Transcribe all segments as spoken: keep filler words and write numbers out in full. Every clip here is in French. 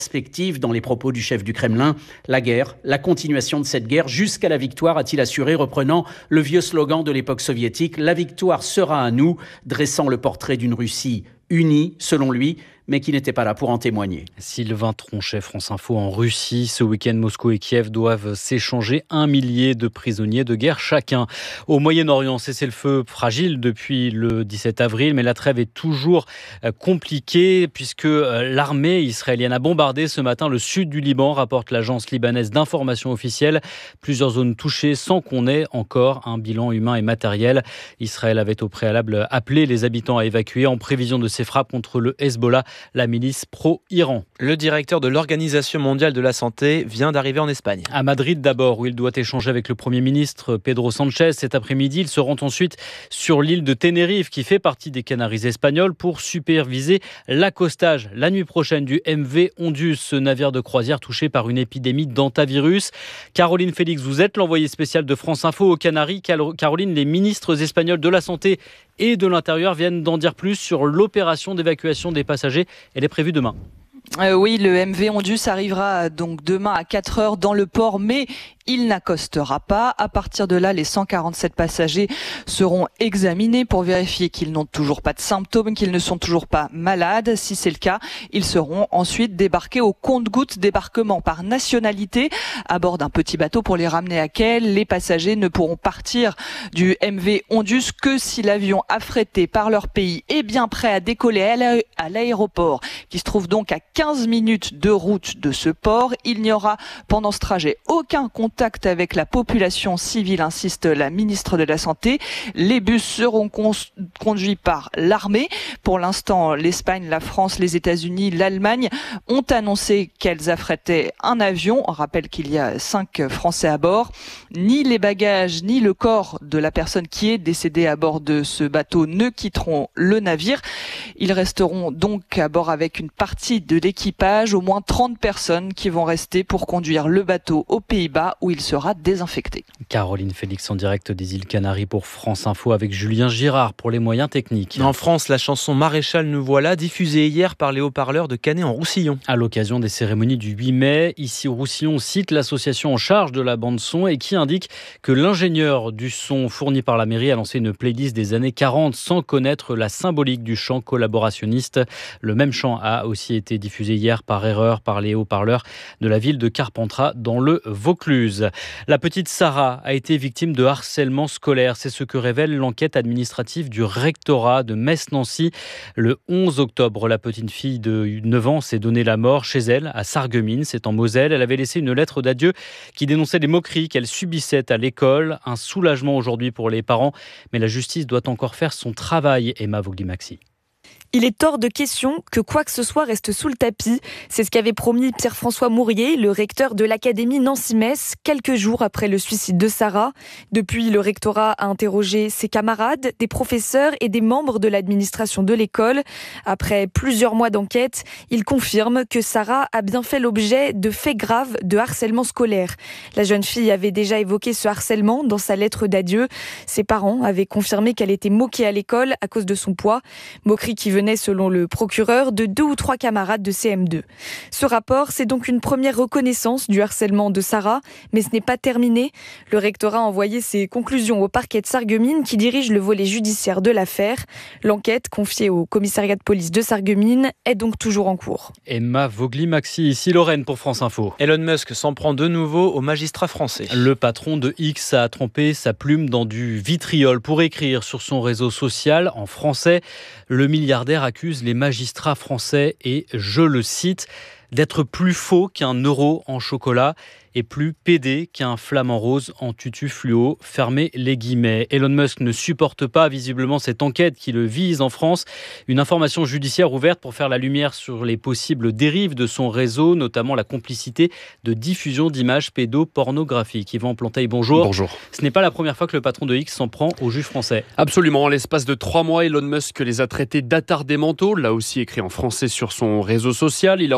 perspective dans les propos du chef du Kremlin. La guerre, la continuation de cette guerre jusqu'à la victoire, a-t-il assuré, reprenant le vieux slogan de l'époque soviétique. La victoire sera à nous, dressant le portrait d'une Russie unie, selon lui, mais qui n'était pas là pour en témoigner. Sylvain Tronchet, France Info en Russie. Ce week-end, Moscou et Kiev doivent s'échanger un millier de prisonniers de guerre chacun. Au Moyen-Orient, cessez-le-feu fragile depuis le dix-sept avril, mais la trêve est toujours compliquée puisque l'armée israélienne a bombardé ce matin le sud du Liban, rapporte l'agence libanaise d'information officielle. Plusieurs zones touchées sans qu'on ait encore un bilan humain et matériel. Israël avait au préalable appelé les habitants à évacuer en prévision de ces frappes contre le Hezbollah, la milice pro-Iran. Le directeur de l'Organisation mondiale de la santé vient d'arriver en Espagne. À Madrid d'abord, où il doit échanger avec le Premier ministre Pedro Sánchez. Cet après-midi, ils se rendent ensuite sur l'île de Tenerife, qui fait partie des Canaries espagnoles, pour superviser l'accostage la nuit prochaine du M V Ondus, ce navire de croisière touché par une épidémie d'hantavirus. Caroline Félix, vous êtes l'envoyée spéciale de France Info aux Canaries. Caroline, les ministres espagnols de la Santé et de l'Intérieur viennent d'en dire plus sur l'opération d'évacuation des passagers. Elle est prévue demain. Euh, oui, le M V Ondus arrivera donc demain à quatre heures dans le port, mais il n'accostera pas. À partir de là, les cent quarante-sept passagers seront examinés pour vérifier qu'ils n'ont toujours pas de symptômes, qu'ils ne sont toujours pas malades. Si c'est le cas, ils seront ensuite débarqués au compte-gouttes, débarquement par nationalité à bord d'un petit bateau pour les ramener à quai. Les passagers ne pourront partir du M V Ondus que si l'avion affrété par leur pays est bien prêt à décoller à l'aéroport, qui se trouve donc à quinze minutes de route de ce port. Il n'y aura pendant ce trajet aucun contact avec la population civile, insiste la ministre de la Santé. Les bus seront con- conduits par l'armée. Pour l'instant, l'Espagne, la France, les États-Unis, l'Allemagne ont annoncé qu'elles affrétaient un avion. On rappelle qu'il y a cinq Français à bord. Ni les bagages, ni le corps de la personne qui est décédée à bord de ce bateau ne quitteront le navire. Ils resteront donc à bord avec une partie de l'équipage, au moins trente personnes qui vont rester pour conduire le bateau aux Pays-Bas où il sera désinfecté. Caroline Félix en direct des îles Canaries pour France Info avec Julien Girard pour les moyens techniques. En France, la chanson Maréchal nous voilà, diffusée hier par les haut-parleurs de Canet en Roussillon. À l'occasion des cérémonies du huit mai, ici au Roussillon, on cite l'association en charge de la bande-son et qui indique que l'ingénieur du son fourni par la mairie a lancé une playlist des années quarante sans connaître la symbolique du chant collaborationniste. Le même chant a aussi été diffusé hier par erreur par les haut-parleurs de la ville de Carpentras dans le Vaucluse. La petite Sarah a été victime de harcèlement scolaire. C'est ce que révèle l'enquête administrative du rectorat de Metz-Nancy. Le onze octobre, la petite fille de neuf ans s'est donné la mort chez elle, à Sarreguemines, c'est en Moselle. Elle avait laissé une lettre d'adieu qui dénonçait les moqueries qu'elle subissait à l'école. Un soulagement aujourd'hui pour les parents, mais la justice doit encore faire son travail, Emma Vogli-Maxi. Il est hors de question que quoi que ce soit reste sous le tapis. C'est ce qu'avait promis Pierre-François Mourier, le recteur de l'Académie Nancy-Metz, quelques jours après le suicide de Sarah. Depuis, le rectorat a interrogé ses camarades, des professeurs et des membres de l'administration de l'école. Après plusieurs mois d'enquête, il confirme que Sarah a bien fait l'objet de faits graves de harcèlement scolaire. La jeune fille avait déjà évoqué ce harcèlement dans sa lettre d'adieu. Ses parents avaient confirmé qu'elle était moquée à l'école à cause de son poids. Moquerie qui venait, selon le procureur, de deux ou trois camarades de C M deux. Ce rapport, c'est donc une première reconnaissance du harcèlement de Sarah, mais ce n'est pas terminé. Le rectorat a envoyé ses conclusions au parquet de Sarreguemines qui dirige le volet judiciaire de l'affaire. L'enquête, confiée au commissariat de police de Sarreguemines, est donc toujours en cours. Emma Vogli-Maxi, ici Lorraine pour France Info. Elon Musk s'en prend de nouveau aux magistrats français. Le patron de X a trempé sa plume dans du vitriol pour écrire sur son réseau social en français. Le milliardaire accuse les magistrats français et, je le cite, d'être plus faux qu'un euro en chocolat et plus pédé qu'un flamant rose en tutu fluo. Fermez les guillemets. Elon Musk ne supporte pas visiblement cette enquête qui le vise en France. Une information judiciaire ouverte pour faire la lumière sur les possibles dérives de son réseau, notamment la complicité de diffusion d'images pédopornographiques. Yvan Planteil, bonjour. Bonjour. Ce n'est pas la première fois que le patron de X s'en prend au juge français. Absolument. En l'espace de trois mois, Elon Musk les a traités d'attardés mentaux, là aussi écrit en français sur son réseau social. Il a ensuite qualifié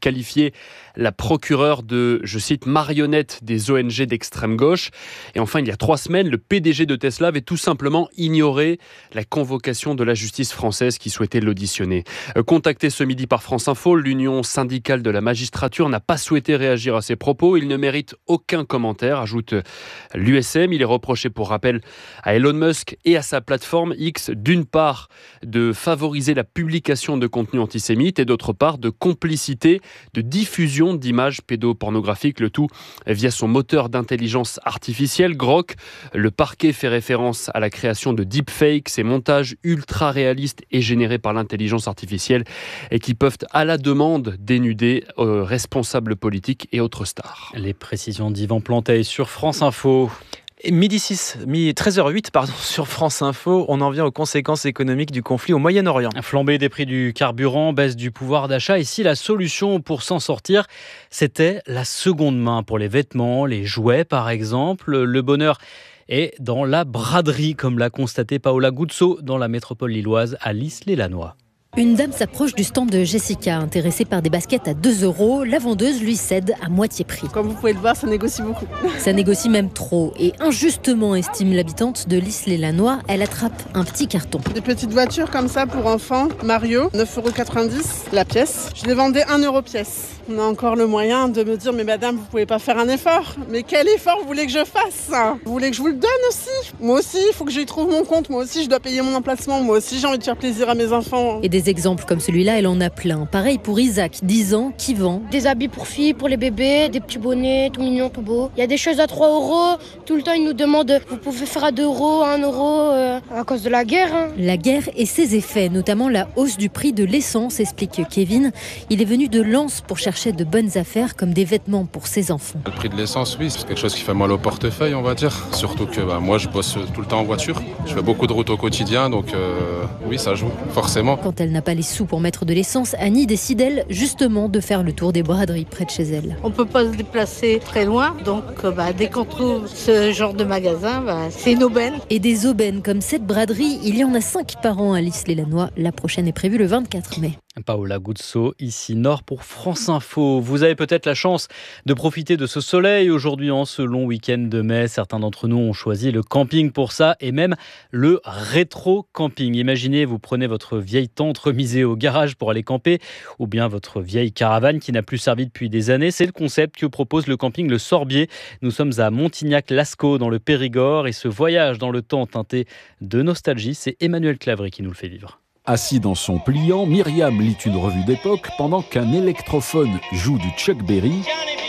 qualifié la procureure de, je cite, marionnette des O N G d'extrême gauche. Et enfin, il y a trois semaines, le P D G de Tesla avait tout simplement ignoré la convocation de la justice française qui souhaitait l'auditionner. Contacté ce midi par France Info, l'Union syndicale de la magistrature n'a pas souhaité réagir à ces propos. Il ne mérite aucun commentaire, ajoute l'U S M. Il est reproché, pour rappel, à Elon Musk et à sa plateforme X, d'une part, de favoriser la publication de contenus antisémites et d'autre part, de complicité, de diffusion d'images pédopornographiques, le tout via son moteur d'intelligence artificielle Grok. Le parquet fait référence à la création de deepfakes, ces montages ultra réalistes et générés par l'intelligence artificielle et qui peuvent à la demande dénuder euh, responsables politiques et autres stars. Les précisions d'Yvan Plantet sur France Info. Midi six, treize heures huit pardon, sur France Info, on en vient aux conséquences économiques du conflit au Moyen-Orient. Flambée des prix du carburant, baisse du pouvoir d'achat. Ici, la solution pour s'en sortir, c'était la seconde main pour les vêtements, les jouets par exemple. Le bonheur est dans la braderie, comme l'a constaté Paola Guzzo dans la métropole lilloise à l'Isle-les-Lanois. Une dame s'approche du stand de Jessica, intéressée par des baskets à deux euros. La vendeuse lui cède à moitié prix. Comme vous pouvez le voir, ça négocie beaucoup. Ça négocie même trop. Et injustement, estime l'habitante de l'Isle-les-Lanois, elle attrape un petit carton. Des petites voitures comme ça pour enfants, Mario, neuf euros quatre-vingt-dix la pièce. Je les vendais un euro pièce. On a encore le moyen de me dire, mais madame, vous pouvez pas faire un effort. Mais quel effort vous voulez que je fasse? Vous voulez que je vous le donne aussi? Moi aussi, il faut que j'y trouve mon compte. Moi aussi, je dois payer mon emplacement. Moi aussi, j'ai envie de faire plaisir à mes enfants. Et des exemples comme celui-là, elle en a plein. Pareil pour Isaac, dix ans, qui vend des habits pour filles, pour les bébés, des petits bonnets, tout mignon, tout beau. Il y a des choses à trois euros. Tout le temps, ils nous demandent, vous pouvez faire à deux euros, à un euro, euh, à cause de la guerre. Hein. La guerre et ses effets, notamment la hausse du prix de l'essence, explique Kevin. Il est venu de Lens pour chercher de bonnes affaires, comme des vêtements pour ses enfants. Le prix de l'essence, oui, c'est quelque chose qui fait mal au portefeuille, on va dire. Surtout que bah, moi, je bosse tout le temps en voiture. Je fais beaucoup de routes au quotidien, donc euh, oui, ça joue, forcément. Quand elle n'a pas les sous pour mettre de l'essence, Annie décide, elle, justement, de faire le tour des braderies près de chez elle. On ne peut pas se déplacer très loin, donc bah, dès qu'on trouve ce genre de magasin, bah, c'est une aubaine. Et des aubaines comme cette braderie, il y en a cinq par an à l'Isle-les-Lanois. La prochaine est prévue le vingt-quatre mai. Paola Guzzo, ici Nord pour France Info. Vous avez peut-être la chance de profiter de ce soleil aujourd'hui en ce long week-end de mai. Certains d'entre nous ont choisi le camping pour ça et même le rétro-camping. Imaginez, vous prenez votre vieille tente remisée au garage pour aller camper ou bien votre vieille caravane qui n'a plus servi depuis des années. C'est le concept que propose le camping Le Sorbier. Nous sommes à Montignac-Lascaux dans le Périgord et ce voyage dans le temps teinté de nostalgie, c'est Emmanuel Clavry qui nous le fait vivre. Assis dans son pliant, Myriam lit une revue d'époque pendant qu'un électrophone joue du Chuck Berry.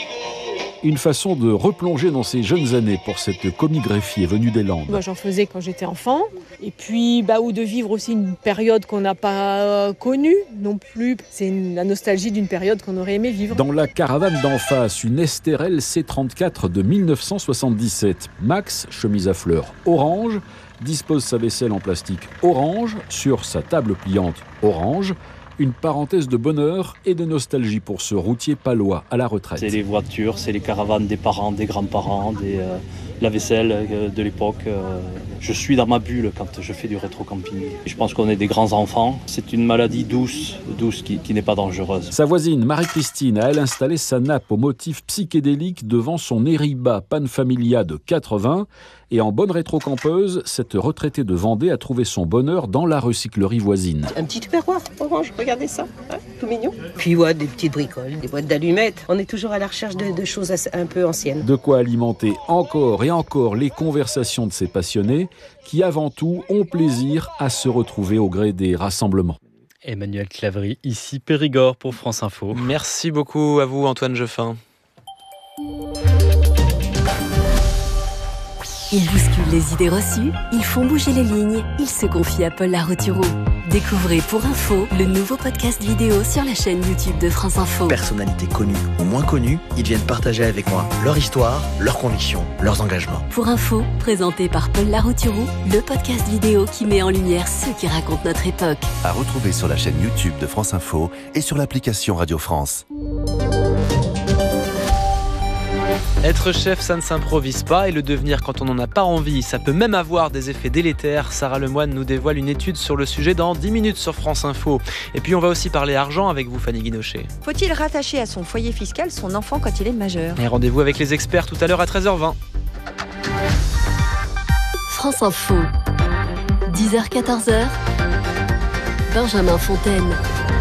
Une façon de replonger dans ses jeunes années pour cette commis greffier venue des Landes. Moi, j'en faisais quand j'étais enfant. Et puis, bah, ou de vivre aussi une période qu'on n'a pas euh, connue non plus. C'est une, la nostalgie d'une période qu'on aurait aimé vivre. Dans la caravane d'en face, une Esterel C trente-quatre de mille neuf cent soixante-dix-sept. Max, chemise à fleurs orange, dispose sa vaisselle en plastique orange sur sa table pliante orange. Une parenthèse de bonheur et de nostalgie pour ce routier palois à la retraite. C'est les voitures, c'est les caravanes des parents, des grands-parents, des, euh, la vaisselle euh, de l'époque. Euh, je suis dans ma bulle quand je fais du rétro-camping. Je pense qu'on est des grands enfants. C'est une maladie douce, douce qui, qui n'est pas dangereuse. Sa voisine Marie-Christine a elle installé sa nappe au motif psychédélique devant son Eriba Panfamilia de quatre-vingts. Et en bonne rétro-campeuse, cette retraitée de Vendée a trouvé son bonheur dans la recyclerie voisine. Un petit tupperware orange, regardez ça, hein, tout mignon. Puis ouais, des petites bricoles, des boîtes d'allumettes. On est toujours à la recherche de, de choses un peu anciennes. De quoi alimenter encore et encore les conversations de ces passionnés qui, avant tout, ont plaisir à se retrouver au gré des rassemblements. Emmanuel Clavry, ici Périgord pour France Info. Merci beaucoup à vous, Antoine Jeffin. Ils bousculent les idées reçues, ils font bouger les lignes, ils se confient à Paul Larotureau. Découvrez Pour Info, le nouveau podcast vidéo sur la chaîne YouTube de France Info. Personnalités connues ou moins connues, ils viennent partager avec moi leur histoire, leurs convictions, leurs engagements. Pour Info, présenté par Paul Larotureau, le podcast vidéo qui met en lumière ceux qui racontent notre époque. À retrouver sur la chaîne YouTube de France Info et sur l'application Radio France. Être chef, ça ne s'improvise pas et le devenir quand on n'en a pas envie, ça peut même avoir des effets délétères. Sarah Lemoine nous dévoile une étude sur le sujet dans dix minutes sur France Info. Et puis on va aussi parler argent avec vous, Fanny Guinochet. Faut-il rattacher à son foyer fiscal son enfant quand il est majeur ? Et rendez-vous avec les experts tout à l'heure à treize heures vingt. France Info, dix heures quatorze heures, Benjamin Fontaine.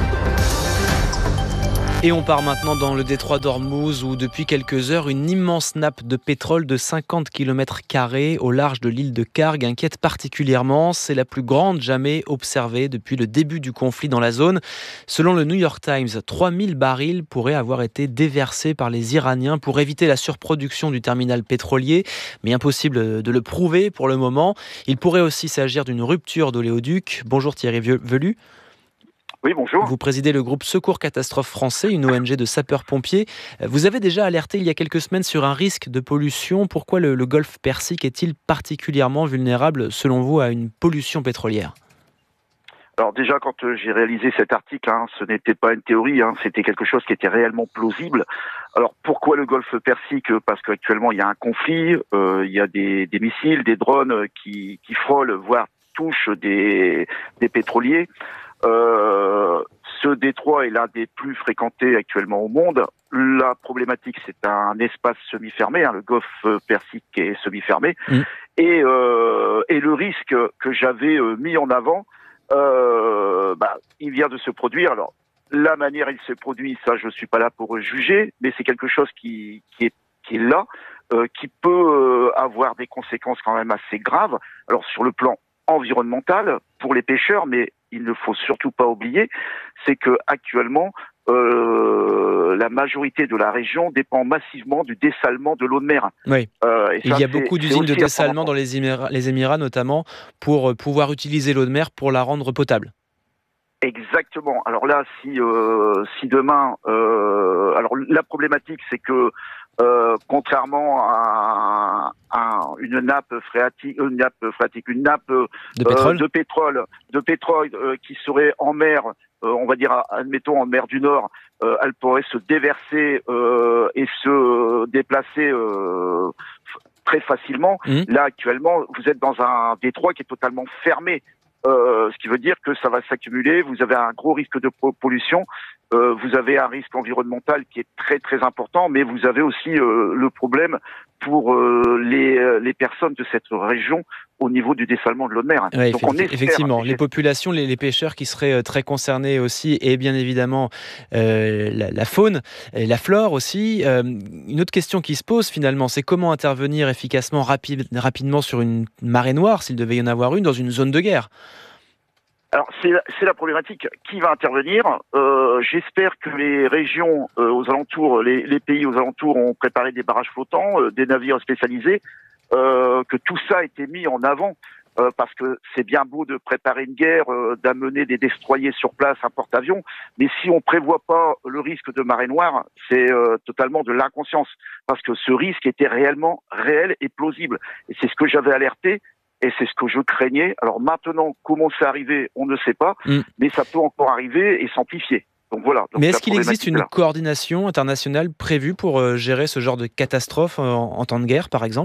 Et on part maintenant dans le détroit d'Ormuz où depuis quelques heures, une immense nappe de pétrole de cinquante kilomètres carrés au large de l'île de Kharg inquiète particulièrement. C'est la plus grande jamais observée depuis le début du conflit dans la zone. Selon le New York Times, trois mille barils pourraient avoir été déversés par les Iraniens pour éviter la surproduction du terminal pétrolier, mais impossible de le prouver pour le moment. Il pourrait aussi s'agir d'une rupture d'oléoduc. Bonjour Thierry Velu. Oui, bonjour. Vous présidez le groupe Secours Catastrophe Français, une O N G de sapeurs-pompiers. Vous avez déjà alerté il y a quelques semaines sur un risque de pollution. Pourquoi le, le golfe Persique est-il particulièrement vulnérable, selon vous, à une pollution pétrolière ? Alors déjà, quand j'ai réalisé cet article, hein, ce n'était pas une théorie, hein, c'était quelque chose qui était réellement plausible. Alors pourquoi le golfe Persique ? Parce qu'actuellement, il y a un conflit, euh, il y a des, des missiles, des drones qui, qui frôlent, voire touchent des, des pétroliers. Euh, ce détroit est l'un des plus fréquentés actuellement au monde. La problématique, c'est un espace semi-fermé, hein, le golfe Persique est semi-fermé, mmh. et, euh, et le risque que j'avais euh, mis en avant, euh, bah, il vient de se produire. Alors, la manière il se produit, ça, je suis pas là pour juger, mais c'est quelque chose qui, qui est, qui est là, euh, qui peut euh, avoir des conséquences quand même assez graves. Alors, sur le plan environnemental pour les pêcheurs, mais il ne faut surtout pas oublier, c'est que actuellement euh, la majorité de la région dépend massivement du dessalement de l'eau de mer. Oui. Euh, et ça, il y a beaucoup d'usines de dessalement dans les Émirats, les Émirats notamment pour pouvoir utiliser l'eau de mer pour la rendre potable. Exactement. Alors là, si euh, si demain, euh, alors la problématique, c'est que euh, contrairement à, à une nappe phréatique, une nappe phréatique, une nappe de pétrole, euh, de pétrole, de pétrole euh, qui serait en mer, euh, on va dire, admettons en mer du Nord, euh, elle pourrait se déverser euh, et se déplacer euh, très facilement. Mmh. Là, actuellement, vous êtes dans un détroit qui est totalement fermé. Euh, ce qui veut dire que ça va s'accumuler, vous avez un gros risque de pollution, euh, vous avez un risque environnemental qui est très très important, mais vous avez aussi euh, le problème pour euh, les, les personnes de cette région au niveau du dessalement de l'eau de mer. Ouais, Donc on espère, effectivement, les populations, les, les pêcheurs qui seraient très concernés aussi, et bien évidemment euh, la, la faune et la flore aussi. Euh, une autre question qui se pose finalement, c'est comment intervenir efficacement, rapide, rapidement sur une marée noire, s'il devait y en avoir une, dans une zone de guerre. Alors c'est la, c'est la problématique. Qui va intervenir ? euh, J'espère que les régions euh, aux alentours, les, les pays aux alentours ont préparé des barrages flottants, euh, des navires spécialisés, euh, que tout ça a été mis en avant. Euh, parce que c'est bien beau de préparer une guerre, euh, d'amener des destroyers sur place, un porte-avions, mais si on prévoit pas le risque de marée noire, c'est euh, totalement de l'inconscience. Parce que ce risque était réellement réel et plausible. Et c'est ce que j'avais alerté. Et c'est ce que je craignais. Alors maintenant, comment c'est arrivé, on ne sait pas, mm. mais ça peut encore arriver et s'amplifier. Donc voilà. Donc mais est-ce qu'il existe une coordination internationale prévue pour euh, gérer ce genre de catastrophe en, en temps de guerre, par exemple ?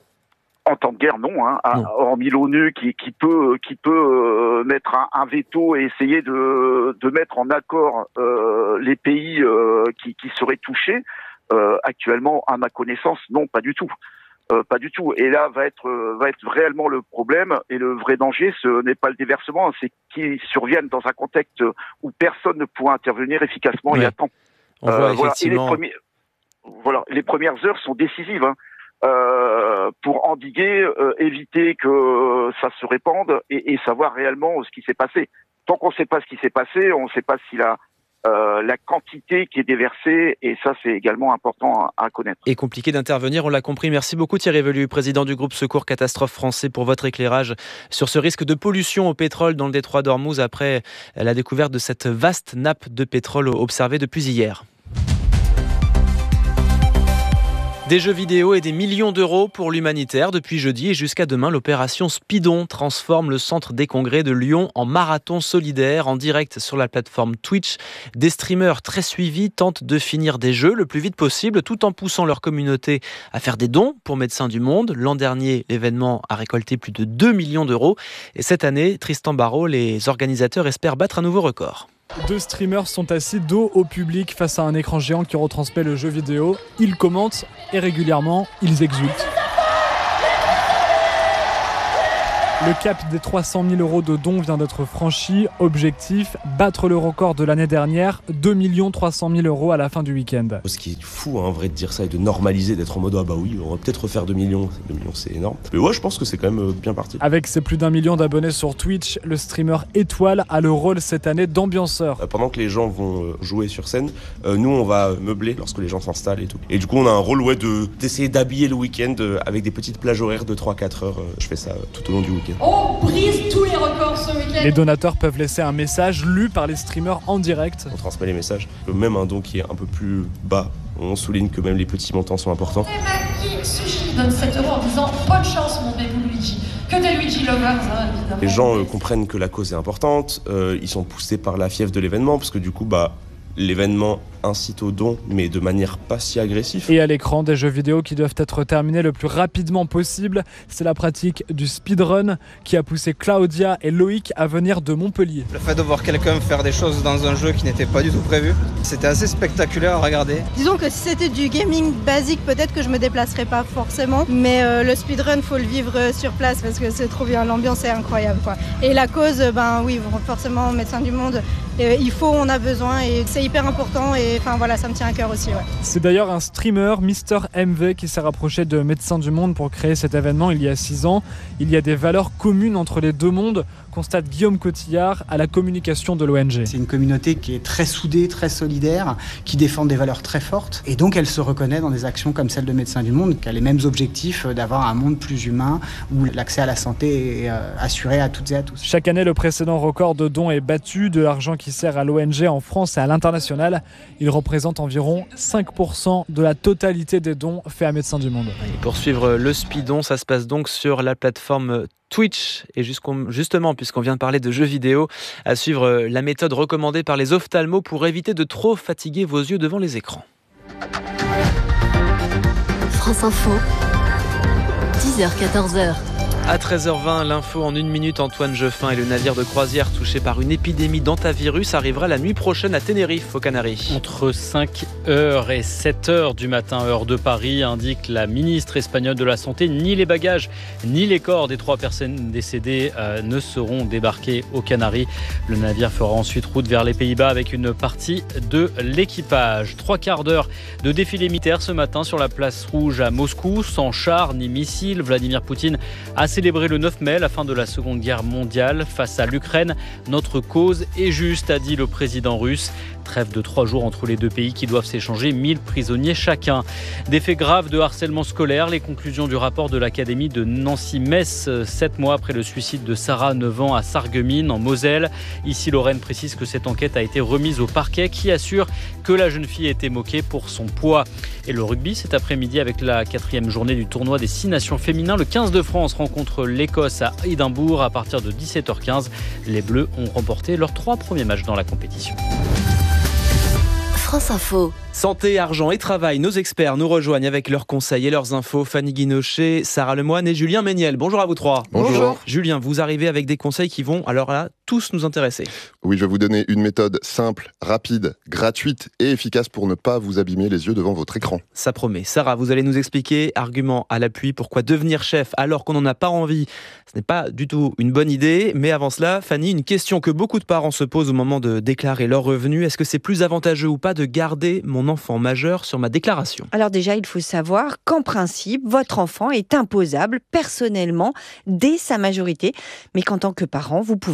En temps de guerre, non. Hein. non. Hormis l'ONU qui, qui peut, qui peut euh, mettre un, un veto et essayer de, de mettre en accord euh, les pays euh, qui, qui seraient touchés. Euh, actuellement, à ma connaissance, non, pas du tout. Euh, pas du tout. Et là va être euh, va être réellement le problème et le vrai danger. Ce n'est pas le déversement, c'est qu'ils surviennent dans un contexte où personne ne pourra intervenir efficacement ouais. et à temps. On voit euh, voilà. effectivement. Et les, premiers, voilà, les premières heures sont décisives hein, euh, pour endiguer, euh, éviter que ça se répande et, et savoir réellement ce qui s'est passé. Tant qu'on ne sait pas ce qui s'est passé, on ne sait pas si la Euh, la quantité qui est déversée, et ça c'est également important à, à connaître. Et compliqué d'intervenir, on l'a compris. Merci beaucoup Thierry Velu, président du groupe Secours Catastrophe Français, pour votre éclairage sur ce risque de pollution au pétrole dans le détroit d'Ormuz après la découverte de cette vaste nappe de pétrole observée depuis hier. Des jeux vidéo et des millions d'euros pour l'humanitaire. Depuis jeudi et jusqu'à demain, l'opération Speedon transforme le centre des congrès de Lyon en marathon solidaire en direct sur la plateforme Twitch. Des streamers très suivis tentent de finir des jeux le plus vite possible tout en poussant leur communauté à faire des dons pour Médecins du Monde. L'an dernier, l'événement a récolté plus de deux millions d'euros. Et cette année, Tristan Barrault, les organisateurs espèrent battre un nouveau record. Deux streamers sont assis dos au public face à un écran géant qui retransmet le jeu vidéo. Ils commentent et régulièrement, ils exultent. Le cap des trois cent mille euros de dons vient d'être franchi. Objectif, battre le record de l'année dernière, deux millions trois cent mille euros à la fin du week-end. Ce qui est fou, hein, en vrai, de dire ça et de normaliser, d'être en mode « Ah bah oui, on va peut-être refaire deux millions ». deux millions, c'est énorme. Mais ouais, je pense que c'est quand même bien parti. Avec ses plus d'un million d'abonnés sur Twitch, le streamer Étoile a le rôle cette année d'ambianceur. Pendant que les gens vont jouer sur scène, euh, nous, on va meubler lorsque les gens s'installent et tout. Et du coup, on a un rôle ouais, de, d'essayer d'habiller le week-end avec des petites plages horaires de trois à quatre heures. Je fais ça tout au long du week-end. On brise tous les records ce week-end. Les donateurs peuvent laisser un message lu par les streamers en direct. On transmet les messages. Même un don qui est un peu plus bas, on souligne que même les petits montants sont importants. Et Sushi donne sept euros en disant bonne chance mon bébé Luigi. Que des Luigi lovers, hein, évidemment. Les gens euh, comprennent que la cause est importante. Euh, ils sont poussés par la fièvre de l'événement parce que du coup, bah, l'événement incite au don, mais de manière pas si agressive. Et à l'écran, des jeux vidéo qui doivent être terminés le plus rapidement possible. C'est la pratique du speedrun qui a poussé Claudia et Loïc à venir de Montpellier. Le fait de voir quelqu'un faire des choses dans un jeu qui n'était pas du tout prévu, c'était assez spectaculaire à regarder. Disons que si c'était du gaming basique, peut-être que je me déplacerais pas forcément, mais euh, le speedrun, faut le vivre sur place parce que c'est trop bien, l'ambiance est incroyable, quoi. Et la cause, ben oui, forcément, Médecins du Monde, euh, il faut, on a besoin et c'est hyper important et enfin voilà, ça me tient à cœur aussi. Ouais. C'est d'ailleurs un streamer, Mister M V, qui s'est rapproché de Médecins du Monde pour créer cet événement il y a six ans. Il y a des valeurs communes entre les deux mondes, constate Guillaume Cotillard à la communication de l'O N G. C'est une communauté qui est très soudée, très solidaire, qui défend des valeurs très fortes et donc elle se reconnaît dans des actions comme celle de Médecins du Monde, qui a les mêmes objectifs d'avoir un monde plus humain où l'accès à la santé est assuré à toutes et à tous. Chaque année, le précédent record de dons est battu, de l'argent qui sert à l'O N G en France et à l'international. Il représente environ cinq pour cent de la totalité des dons faits à Médecins du Monde. Et pour suivre le Speedon, ça se passe donc sur la plateforme Twitch. Et justement, puisqu'on vient de parler de jeux vidéo, à suivre la méthode recommandée par les ophtalmos pour éviter de trop fatiguer vos yeux devant les écrans. France Info, dix heures quatorze heures. À treize heures vingt, l'info en une minute, Antoine Jeffin et le navire de croisière touché par une épidémie d'hantavirus arrivera la nuit prochaine à Tenerife, aux Canaries. Entre cinq heures et sept heures du matin, heure de Paris, indique la ministre espagnole de la Santé, ni les bagages ni les corps des trois personnes décédées euh, ne seront débarqués aux Canaries. Le navire fera ensuite route vers les Pays-Bas avec une partie de l'équipage. Trois quarts d'heure de défilé militaire ce matin sur la place rouge à Moscou, sans chars ni missiles. Vladimir Poutine a célébré le neuf mai la fin de la Seconde Guerre mondiale. Face à l'Ukraine, notre cause est juste, a dit le président russe. Trêve de trois jours entre les deux pays qui doivent s'échanger mille prisonniers chacun. Des faits graves de harcèlement scolaire, les conclusions du rapport de l'Académie de Nancy-Metz, sept mois après le suicide de Sarah, neuf ans, à Sarreguemines, en Moselle. Ici, Lorraine précise que cette enquête a été remise au parquet qui assure que la jeune fille a été moquée pour son poids. Et le rugby, cet après-midi, avec la quatrième journée du tournoi des six nations féminins, le quinze de France rencontre l'Écosse à Édimbourg à partir de dix-sept heures quinze. Les Bleus ont remporté leurs trois premiers matchs dans la compétition. France Info. Santé, argent et travail, nos experts nous rejoignent avec leurs conseils et leurs infos. Fanny Guinochet, Sarah Lemoine et Julien Méniel. Bonjour à vous trois. Bonjour. Bonjour. Julien, vous arrivez avec des conseils qui vont, alors là, tous nous intéresser. Oui, je vais vous donner une méthode simple, rapide, gratuite et efficace pour ne pas vous abîmer les yeux devant votre écran. Ça promet. Sarah, vous allez nous expliquer, argument à l'appui, pourquoi devenir chef alors qu'on n'en a pas envie, ce n'est pas du tout une bonne idée. Mais avant cela, Fanny, une question que beaucoup de parents se posent au moment de déclarer leurs revenus. Est-ce que c'est plus avantageux ou pas de garder mon enfant majeur sur ma déclaration? Alors déjà, il faut savoir qu'en principe, votre enfant est imposable personnellement dès sa majorité, mais qu'en tant que parent, vous pouvez continuer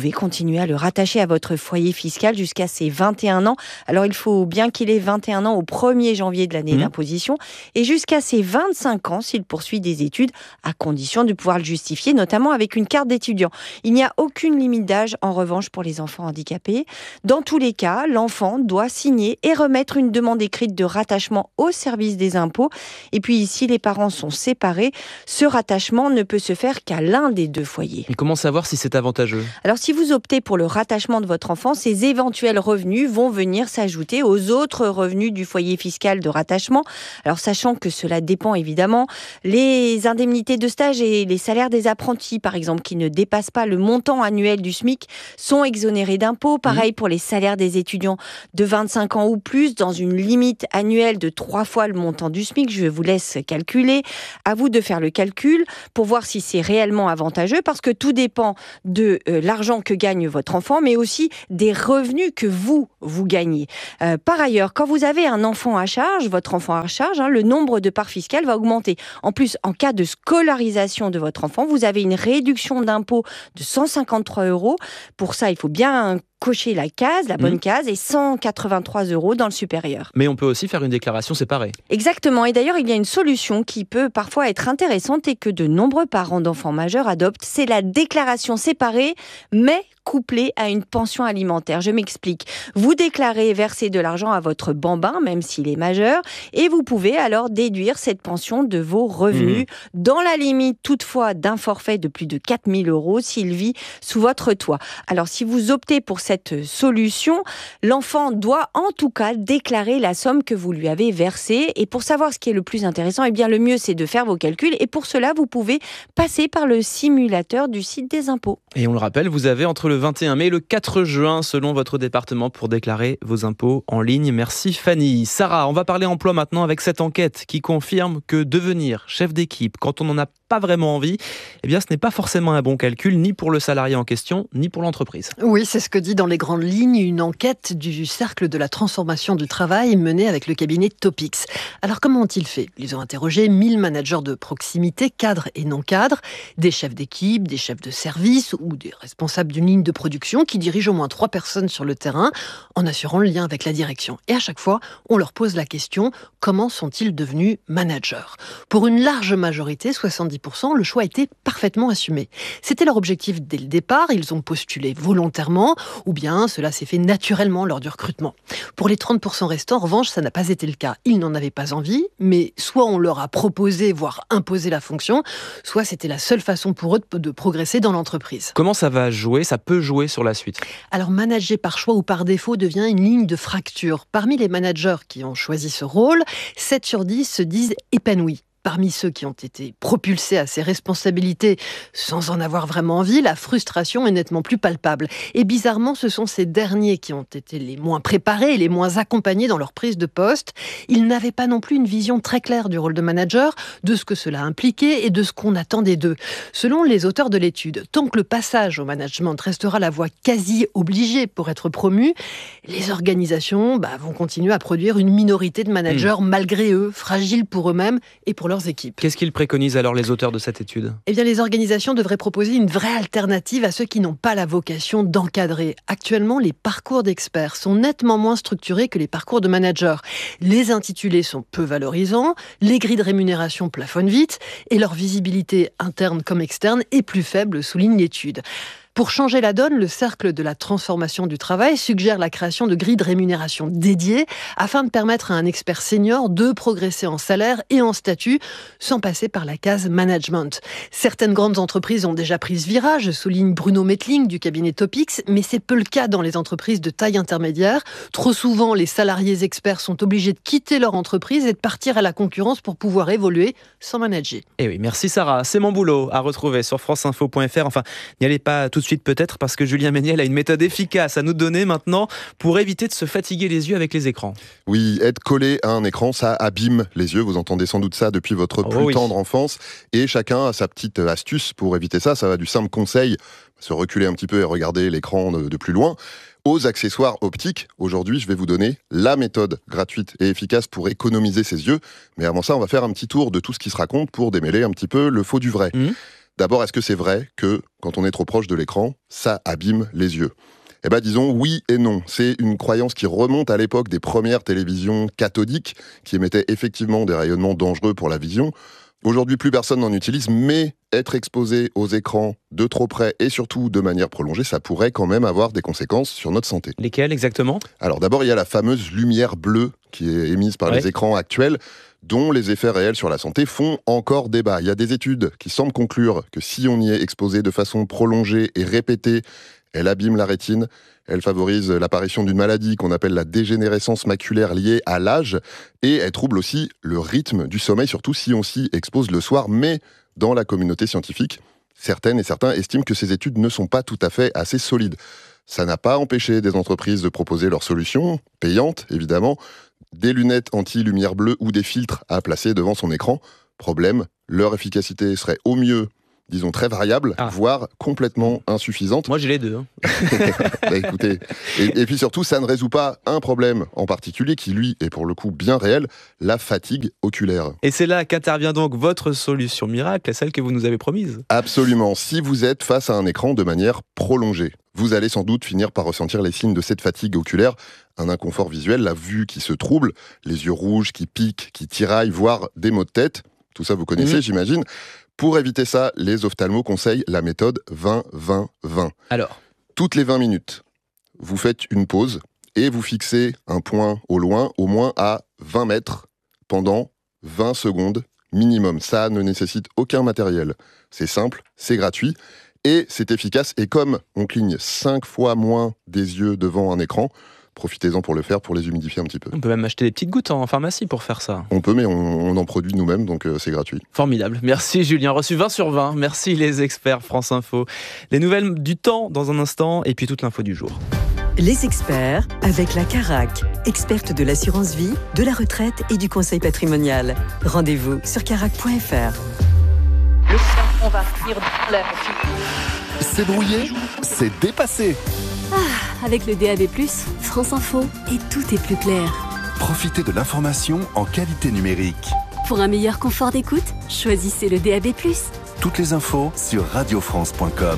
continuer à le rattacher à votre foyer fiscal jusqu'à ses vingt et un ans. Alors il faut bien qu'il ait vingt et un ans au premier janvier de l'année mmh. d'imposition et jusqu'à ses vingt-cinq ans s'il poursuit des études, à condition de pouvoir le justifier, notamment avec une carte d'étudiant. Il n'y a aucune limite d'âge en revanche pour les enfants handicapés. Dans tous les cas, l'enfant doit signer et remettre une demande écrite de rattachement au service des impôts. Et puis si les parents sont séparés, ce rattachement ne peut se faire qu'à l'un des deux foyers. Et comment savoir si c'est avantageux ? Alors si vous optez pour le rattachement de votre enfant, ces éventuels revenus vont venir s'ajouter aux autres revenus du foyer fiscal de rattachement. Alors sachant que cela dépend évidemment, les indemnités de stage et les salaires des apprentis par exemple qui ne dépassent pas le montant annuel du SMIC sont exonérés d'impôts. Pareil mmh. pour les salaires des étudiants de vingt-cinq ans ou plus dans une limite annuelle de trois fois le montant du SMIC. Je vous laisse calculer. À vous de faire le calcul pour voir si c'est réellement avantageux parce que tout dépend de euh, l'argent que gagne votre enfant mais aussi des revenus que vous, vous gagnez. Euh, par ailleurs, quand vous avez un enfant à charge, votre enfant à charge, hein, le nombre de parts fiscales va augmenter. En plus, en cas de scolarisation de votre enfant, vous avez une réduction d'impôt de cent cinquante-trois euros. Pour ça, il faut bien cocher la case, la bonne mmh. case, et cent quatre-vingt-trois euros dans le supérieur. Mais on peut aussi faire une déclaration séparée. Exactement. Et d'ailleurs, il y a une solution qui peut parfois être intéressante et que de nombreux parents d'enfants majeurs adoptent. C'est la déclaration séparée, mais couplée à une pension alimentaire. Je m'explique. Vous déclarez verser de l'argent à votre bambin, même s'il est majeur, et vous pouvez alors déduire cette pension de vos revenus, mmh. dans la limite toutefois d'un forfait de plus de quatre mille euros s'il vit sous votre toit. Alors si vous optez pour cette solution, l'enfant doit en tout cas déclarer la somme que vous lui avez versée. Et pour savoir ce qui est le plus intéressant, eh bien le mieux c'est de faire vos calculs. Et pour cela, vous pouvez passer par le simulateur du site des impôts. Et on le rappelle, vous avez entre le vingt et un mai et le quatre juin, selon votre département, pour déclarer vos impôts en ligne. Merci Fanny. Sarah, on va parler emploi maintenant avec cette enquête qui confirme que devenir chef d'équipe quand on n'en a pas vraiment envie, eh bien ce n'est pas forcément un bon calcul, ni pour le salarié en question, ni pour l'entreprise. Oui, c'est ce que dit dans les grandes lignes une enquête du Cercle de la transformation du travail menée avec le cabinet Topix. Alors comment ont-ils fait ? Ils ont interrogé mille managers de proximité, cadres et non cadres, des chefs d'équipe, des chefs de service ou des responsables d'une ligne de production qui dirigent au moins trois personnes sur le terrain en assurant le lien avec la direction. Et à chaque fois, on leur pose la question, comment sont-ils devenus managers ? Pour une large majorité, soixante-dix pour cent, le choix était parfaitement assumé. C'était leur objectif dès le départ, ils ont postulé volontairement, ou bien cela s'est fait naturellement lors du recrutement. Pour les trente pour cent restants, en revanche, ça n'a pas été le cas. Ils n'en avaient pas envie, mais soit on leur a proposé, voire imposé la fonction, soit c'était la seule façon pour eux de, de progresser dans l'entreprise. Comment ça va jouer ? Ça peut jouer sur la suite ? Alors, manager par choix ou par défaut devient une ligne de fracture. Parmi les managers qui ont choisi ce rôle, sept sur dix se disent épanouis. Parmi ceux qui ont été propulsés à ces responsabilités sans en avoir vraiment envie, la frustration est nettement plus palpable. Et bizarrement, ce sont ces derniers qui ont été les moins préparés et les moins accompagnés dans leur prise de poste. Ils n'avaient pas non plus une vision très claire du rôle de manager, de ce que cela impliquait et de ce qu'on attendait d'eux. Selon les auteurs de l'étude, tant que le passage au management restera la voie quasi obligée pour être promu, les organisations bah, vont continuer à produire une minorité de managers mmh. malgré eux, fragiles pour eux-mêmes et pour leurs équipes. Qu'est-ce qu'ils préconisent alors les auteurs de cette étude ? Eh bien, les organisations devraient proposer une vraie alternative à ceux qui n'ont pas la vocation d'encadrer. Actuellement, les parcours d'experts sont nettement moins structurés que les parcours de managers. Les intitulés sont peu valorisants, les grilles de rémunération plafonnent vite et leur visibilité interne comme externe est plus faible, souligne l'étude. Pour changer la donne, le Cercle de la transformation du travail suggère la création de grilles de rémunération dédiées afin de permettre à un expert senior de progresser en salaire et en statut sans passer par la case management. Certaines grandes entreprises ont déjà pris ce virage, souligne Bruno Mettling du cabinet Topix, mais c'est peu le cas dans les entreprises de taille intermédiaire. Trop souvent, les salariés experts sont obligés de quitter leur entreprise et de partir à la concurrence pour pouvoir évoluer sans manager. Eh oui, merci Sarah. C'est mon boulot à retrouver sur franceinfo point f r. Enfin, n'y allez pas tout de suite peut-être parce que Julien Méniel a une méthode efficace à nous donner maintenant pour éviter de se fatiguer les yeux avec les écrans. Oui, être collé à un écran, ça abîme les yeux. Vous entendez sans doute ça depuis votre oh, plus oui. tendre enfance. Et chacun a sa petite astuce pour éviter ça. Ça va du simple conseil, se reculer un petit peu et regarder l'écran de, de plus loin, aux accessoires optiques. Aujourd'hui, je vais vous donner la méthode gratuite et efficace pour économiser ses yeux. Mais avant ça, on va faire un petit tour de tout ce qui se raconte pour démêler un petit peu le faux du vrai. Mmh. D'abord, est-ce que c'est vrai que quand on est trop proche de l'écran, ça abîme les yeux ? Eh bien, disons oui et non. C'est une croyance qui remonte à l'époque des premières télévisions cathodiques qui émettaient effectivement des rayonnements dangereux pour la vision. Aujourd'hui, plus personne n'en utilise, mais être exposé aux écrans de trop près et surtout de manière prolongée, ça pourrait quand même avoir des conséquences sur notre santé. Lesquelles exactement ? Alors d'abord, il y a la fameuse lumière bleue qui est émise par ouais. les écrans actuels, dont les effets réels sur la santé font encore débat. Il y a des études qui semblent conclure que si on y est exposé de façon prolongée et répétée, elle abîme la rétine, elle favorise l'apparition d'une maladie qu'on appelle la dégénérescence maculaire liée à l'âge, et elle trouble aussi le rythme du sommeil, surtout si on s'y expose le soir. Mais dans la communauté scientifique, certaines et certains estiment que ces études ne sont pas tout à fait assez solides. Ça n'a pas empêché des entreprises de proposer leurs solutions, payantes évidemment, des lunettes anti-lumière bleue ou des filtres à placer devant son écran. Problème, leur efficacité serait au mieux, disons, très variable, ah. voire complètement insuffisante. Moi, j'ai les deux. Hein. bah, écoutez, et, et puis surtout, ça ne résout pas un problème en particulier qui, lui, est pour le coup bien réel, la fatigue oculaire. Et c'est là qu'intervient donc votre solution miracle, celle que vous nous avez promise. Absolument. Si vous êtes face à un écran de manière prolongée, vous allez sans doute finir par ressentir les signes de cette fatigue oculaire, un inconfort visuel, la vue qui se trouble, les yeux rouges qui piquent, qui tiraillent, voire des maux de tête. Tout ça, vous connaissez, mmh. j'imagine. Pour éviter ça, les ophtalmos conseillent la méthode vingt vingt vingt. Alors ? Toutes les vingt minutes, vous faites une pause et vous fixez un point au loin, au moins à vingt mètres, pendant vingt secondes minimum. Ça ne nécessite aucun matériel. C'est simple, c'est gratuit et c'est efficace. Et comme on cligne cinq fois moins des yeux devant un écran, profitez-en pour le faire, pour les humidifier un petit peu. On peut même acheter des petites gouttes en pharmacie pour faire ça. On peut, mais on, on en produit nous-mêmes, donc euh, c'est gratuit. Formidable. Merci Julien. Reçu vingt sur vingt. Merci les experts France Info. Les nouvelles du temps dans un instant et puis toute l'info du jour. Les experts avec la Carac, experte de l'assurance vie, de la retraite et du conseil patrimonial. Rendez-vous sur carac point f r. Le sang va finir dans l'air. C'est brouillé, c'est dépassé. Ah, avec le D A B plus, France Info, et tout est plus clair. Profitez de l'information en qualité numérique. Pour un meilleur confort d'écoute, choisissez le D A B plus. Toutes les infos sur radio france point com.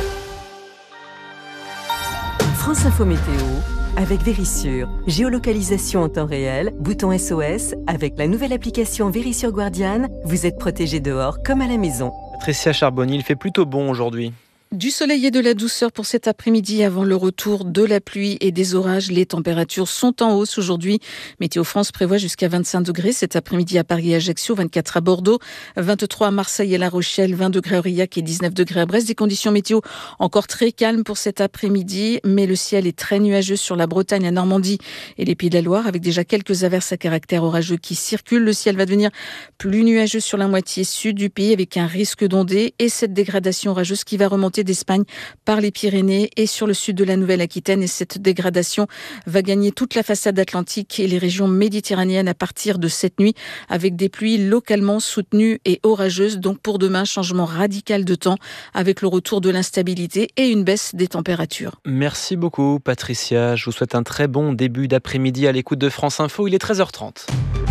France Info Météo, avec Vérissure. Géolocalisation en temps réel, bouton S O S, avec la nouvelle application Vérissure Guardian, vous êtes protégé dehors comme à la maison. Patricia Charbonnier, il fait plutôt bon aujourd'hui. Du soleil et de la douceur pour cet après-midi avant le retour de la pluie et des orages. Les températures sont en hausse aujourd'hui. Météo France prévoit jusqu'à vingt-cinq degrés cet après-midi à Paris et Ajaccio, vingt-quatre à Bordeaux, vingt-trois à Marseille et La Rochelle, vingt degrés à Aurillac et dix-neuf degrés à Brest. Des conditions météo encore très calmes pour cet après-midi, mais le ciel est très nuageux sur la Bretagne, la Normandie et les Pays de la Loire, avec déjà quelques averses à caractère orageux qui circulent. Le ciel va devenir plus nuageux sur la moitié sud du pays avec un risque d'ondée et cette dégradation orageuse qui va remonter d'Espagne par les Pyrénées et sur le sud de la Nouvelle-Aquitaine. Et cette dégradation va gagner toute la façade atlantique et les régions méditerranéennes à partir de cette nuit, avec des pluies localement soutenues et orageuses. Donc pour demain, changement radical de temps avec le retour de l'instabilité et une baisse des températures. Merci beaucoup Patricia. Je vous souhaite un très bon début d'après-midi à l'écoute de France Info. Il est treize heures trente.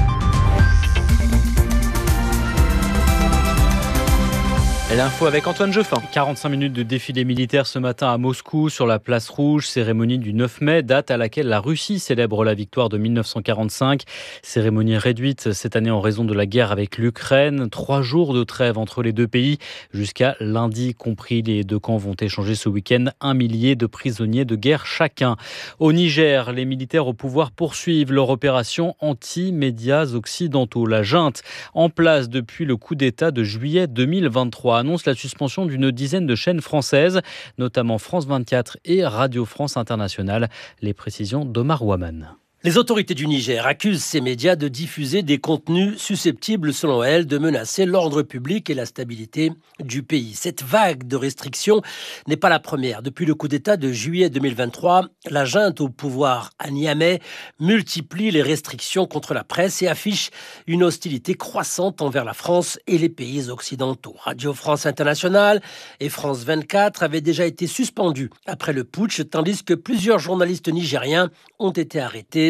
L'info avec Antoine Geoffin. quarante-cinq minutes de défilé militaire ce matin à Moscou, sur la place rouge, cérémonie du neuf mai, date à laquelle la Russie célèbre la victoire de mille neuf cent quarante-cinq. Cérémonie réduite cette année en raison de la guerre avec l'Ukraine. Trois jours de trêve entre les deux pays, jusqu'à lundi compris. Les deux camps vont échanger ce week-end un millier de prisonniers de guerre chacun. Au Niger, les militaires au pouvoir poursuivent leur opération anti-médias occidentaux. La junte, en place depuis le coup d'État de juillet deux mille vingt-trois, annonce la suspension d'une dizaine de chaînes françaises, notamment France vingt-quatre et Radio France Internationale. Les précisions d'Omar Ouaman. Les autorités du Niger accusent ces médias de diffuser des contenus susceptibles, selon elles, de menacer l'ordre public et la stabilité du pays. Cette vague de restrictions n'est pas la première. Depuis le coup d'État de juillet deux mille vingt-trois, la junte au pouvoir à Niamey multiplie les restrictions contre la presse et affiche une hostilité croissante envers la France et les pays occidentaux. Radio France Internationale et France vingt-quatre avaient déjà été suspendues après le putsch, tandis que plusieurs journalistes nigériens ont été arrêtés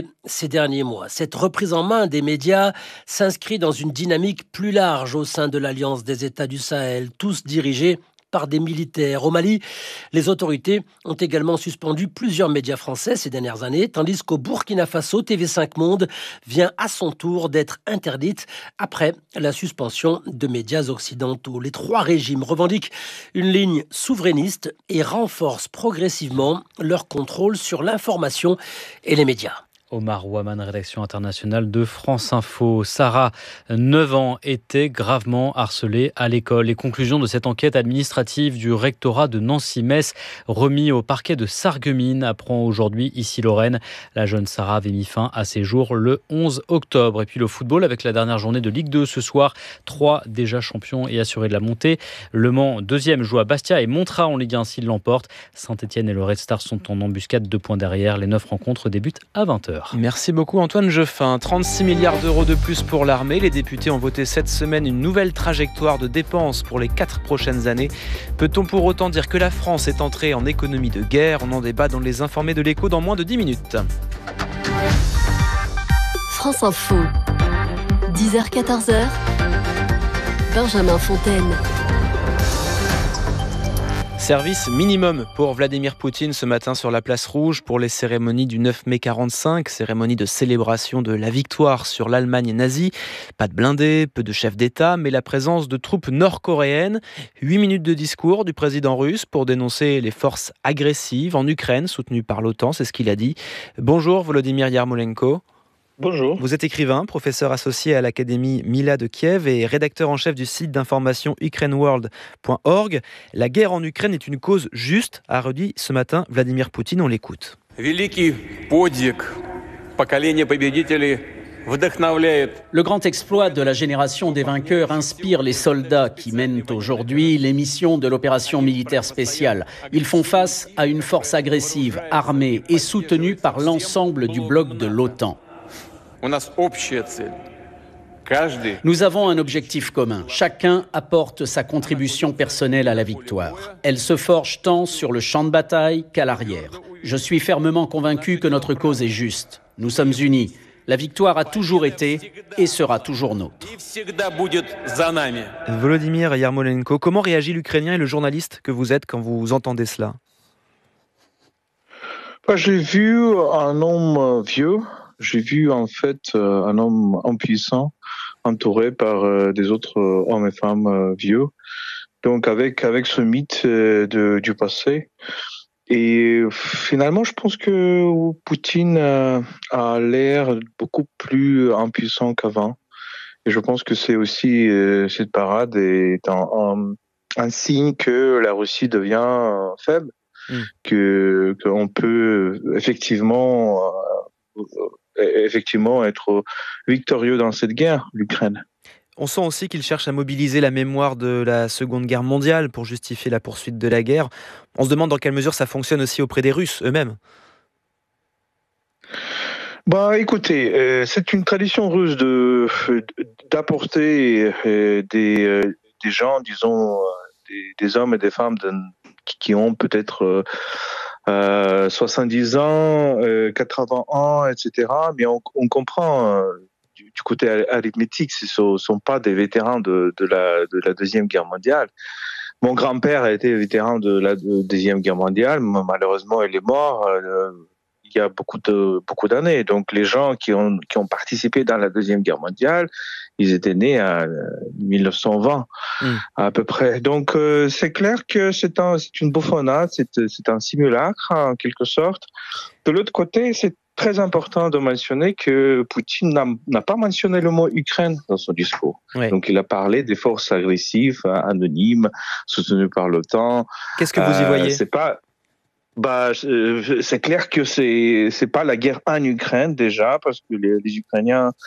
changé ces derniers mois. Cette reprise en main des médias s'inscrit dans une dynamique plus large au sein de l'Alliance des États du Sahel, tous dirigés par des militaires. Au Mali, les autorités ont également suspendu plusieurs médias français ces dernières années, tandis qu'au Burkina Faso, T V cinq Monde vient à son tour d'être interdite après la suspension de médias occidentaux. Les trois régimes revendiquent une ligne souverainiste et renforcent progressivement leur contrôle sur l'information et les médias. Omar Ouaman, rédaction internationale de France Info. Sarah, neuf ans, était gravement harcelée à l'école. Les conclusions de cette enquête administrative du rectorat de Nancy-Metz, remis au parquet de Sarreguemines, apprend aujourd'hui ici Lorraine. La jeune Sarah avait mis fin à ses jours le onze octobre. Et puis le football avec la dernière journée de Ligue deux ce soir. Trois déjà champions et assurés de la montée. Le Mans, deuxième, joue à Bastia et montera en Ligue un s'il l'emporte. Saint-Etienne et le Red Star sont en embuscade, deux points derrière. Les neuf rencontres débutent à vingt heures. Merci beaucoup Antoine Jeffin. trente-six milliards d'euros de plus pour l'armée. Les députés ont voté cette semaine une nouvelle trajectoire de dépenses pour les quatre prochaines années. Peut-on pour autant dire que la France est entrée en économie de guerre ? On en débat dans Les Informés de l'Écho dans moins de dix minutes. France Info, dix heures quatorze heures, Benjamin Fontaine. Service minimum pour Vladimir Poutine ce matin sur la place Rouge pour les cérémonies du neuf mai quarante-cinq, cérémonie de célébration de la victoire sur l'Allemagne nazie. Pas de blindés, peu de chefs d'État, mais la présence de troupes nord-coréennes. Huit minutes de discours du président russe pour dénoncer les forces agressives en Ukraine soutenues par l'OTAN, c'est ce qu'il a dit. Bonjour Volodymyr Yarmolenko. Bonjour. Vous êtes écrivain, professeur associé à l'Académie Mila de Kiev et rédacteur en chef du site d'information ukraine world point org. La guerre en Ukraine est une cause juste, a redit ce matin Vladimir Poutine. On l'écoute. Le grand exploit de la génération des vainqueurs inspire les soldats qui mènent aujourd'hui les missions de l'opération militaire spéciale. Ils font face à une force agressive, armée et soutenue par l'ensemble du bloc de l'OTAN. Nous avons un objectif commun. Chacun apporte sa contribution personnelle à la victoire. Elle se forge tant sur le champ de bataille qu'à l'arrière. Je suis fermement convaincu que notre cause est juste. Nous sommes unis. La victoire a toujours été et sera toujours nôtre. Volodymyr Yarmolenko, comment réagit l'Ukrainien et le journaliste que vous êtes quand vous entendez cela ? J'ai vu un homme vieux. J'ai vu en fait un homme impuissant, entouré par des autres hommes et femmes vieux. Donc avec avec ce mythe de, du passé. Et finalement, je pense que Poutine a l'air beaucoup plus impuissant qu'avant. Et je pense que c'est aussi cette parade est un, un, un signe que la Russie devient faible, mmh. que qu'on peut effectivement effectivement être victorieux dans cette guerre, l'Ukraine. On sent aussi qu'il cherche à mobiliser la mémoire de la Seconde Guerre mondiale pour justifier la poursuite de la guerre. On se demande dans quelle mesure ça fonctionne aussi auprès des Russes eux-mêmes. Bah, écoutez, euh, c'est une tradition russe de d'apporter euh, des euh, des gens, disons, des, des hommes et des femmes de, qui ont peut-être euh, Euh, soixante-dix ans, euh, quatre-vingts ans, et cetera. Mais on, on comprend euh, du, du côté arithmétique, ce ne sont pas des vétérans de, de, la, de la Deuxième Guerre mondiale. Mon grand-père a été vétéran de la de Deuxième Guerre mondiale. Malheureusement, il est mort euh, il y a beaucoup de beaucoup d'années. Donc, les gens qui ont qui ont participé dans la Deuxième Guerre mondiale, ils étaient nés en mille neuf cent vingt, mmh. à peu près. Donc, euh, c'est clair que c'est un c'est une bouffonnade, c'est c'est un simulacre en quelque sorte. De l'autre côté, c'est très important de mentionner que Poutine n'a, n'a pas mentionné le mot Ukraine dans son discours. Ouais. Donc, il a parlé des forces agressives, anonymes, soutenues par l'OTAN. Qu'est-ce que vous y voyez ? euh, C'est pas Bah, c'est clair que c'est c'est pas la guerre en Ukraine déjà, parce que les, les Ukrainiens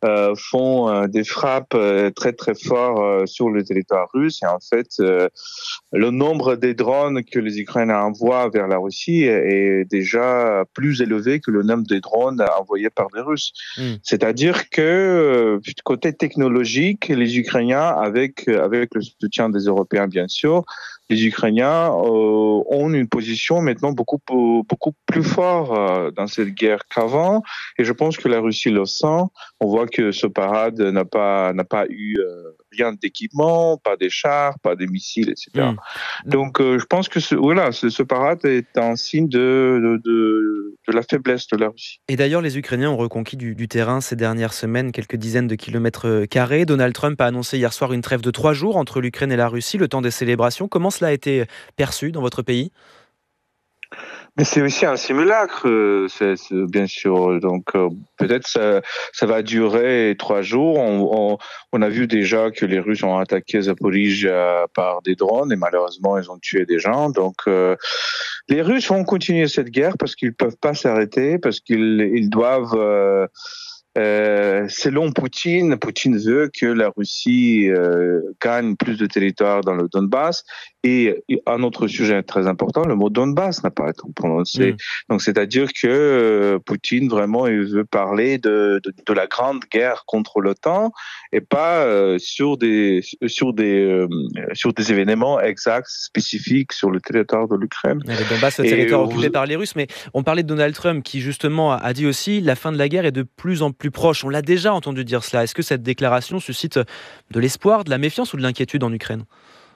euh, font euh, des frappes euh, très très fortes euh, sur le territoire russe. Et en fait, euh, le nombre des drones que les Ukrainiens envoient vers la Russie est déjà plus élevé que le nombre des drones envoyés par les Russes. Mmh. C'est-à-dire que côté technologique, les Ukrainiens, avec avec le soutien des Européens bien sûr, les Ukrainiens euh, ont une position maintenant beaucoup beaucoup plus forte euh, dans cette guerre qu'avant, et je pense que la Russie le sent. On voit que ce parade n'a pas n'a pas eu euh, rien d'équipement, pas des chars, pas des missiles, et cetera. Mmh. Donc euh, je pense que ce, voilà, ce, ce parade est un signe de, de de de la faiblesse de la Russie. Et d'ailleurs, les Ukrainiens ont reconquis du, du terrain ces dernières semaines, quelques dizaines de kilomètres carrés. Donald Trump a annoncé hier soir une trêve de trois jours entre l'Ukraine et la Russie, le temps des célébrations. Comment cela a été perçu dans votre pays ? Mais c'est aussi un simulacre, c'est, c'est, bien sûr. Donc euh, peut-être ça, ça va durer trois jours. On, on, on a vu déjà que les Russes ont attaqué Zaporizhzhia par des drones et malheureusement ils ont tué des gens. Donc euh, les Russes vont continuer cette guerre parce qu'ils peuvent pas s'arrêter, parce qu'ils ils doivent. Euh, Euh, selon Poutine, Poutine veut que la Russie euh, gagne plus de territoire dans le Donbass. Et un autre sujet très important, le mot Donbass n'a pas été prononcé. Mmh. Donc, c'est-à-dire que euh, Poutine, vraiment, il veut parler de, de, de la grande guerre contre l'OTAN et pas euh, sur des sur des euh, sur des événements exacts, spécifiques sur le territoire de l'Ukraine. Et le Donbass, le territoire et, occupé vous... par les Russes. Mais on parlait de Donald Trump qui, justement, a dit aussi la fin de la guerre est de plus en plus proche. On l'a déjà entendu dire cela. Est-ce que cette déclaration suscite de l'espoir, de la méfiance ou de l'inquiétude en Ukraine ?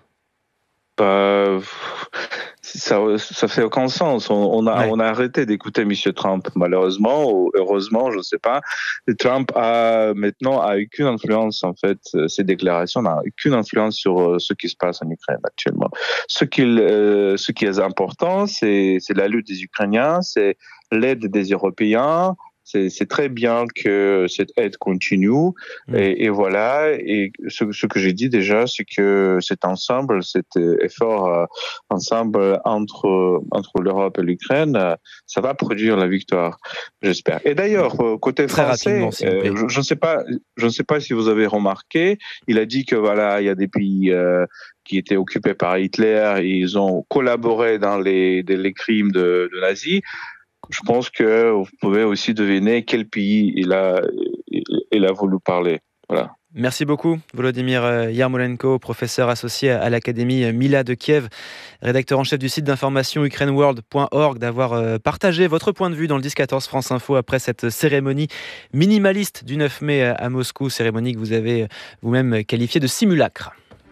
Bah, ça, ça fait aucun sens. On, on a, ouais. on a arrêté d'écouter M. Trump, malheureusement, ou heureusement, je ne sais pas. Et Trump a maintenant a aucune influence, en fait. Ces déclarations n'ont aucune influence sur ce qui se passe en Ukraine actuellement. Ce qui, euh, ce qui est important, c'est, c'est la lutte des Ukrainiens, c'est l'aide des Européens. C'est, c'est très bien que cette aide continue. Mmh. Et, et voilà. Et ce, ce que j'ai dit déjà, c'est que cet ensemble, cet effort euh, ensemble entre entre l'Europe et l'Ukraine, euh, ça va produire la victoire, j'espère. Et d'ailleurs, côté très français, euh, je, je ne sais pas, je ne sais pas si vous avez remarqué, il a dit que voilà, il y a des pays euh, qui étaient occupés par Hitler et ils ont collaboré dans les les crimes de, de nazis. Je pense que vous pouvez aussi deviner quel pays il a, il a voulu parler. Voilà. Merci beaucoup, Volodymyr Yarmolenko, professeur associé à l'Académie Mila de Kiev, rédacteur en chef du site d'information ukraine world point org, d'avoir partagé votre point de vue dans le dix quatorze France Info après cette cérémonie minimaliste du neuf mai à Moscou, cérémonie que vous avez vous-même qualifiée de simulacre.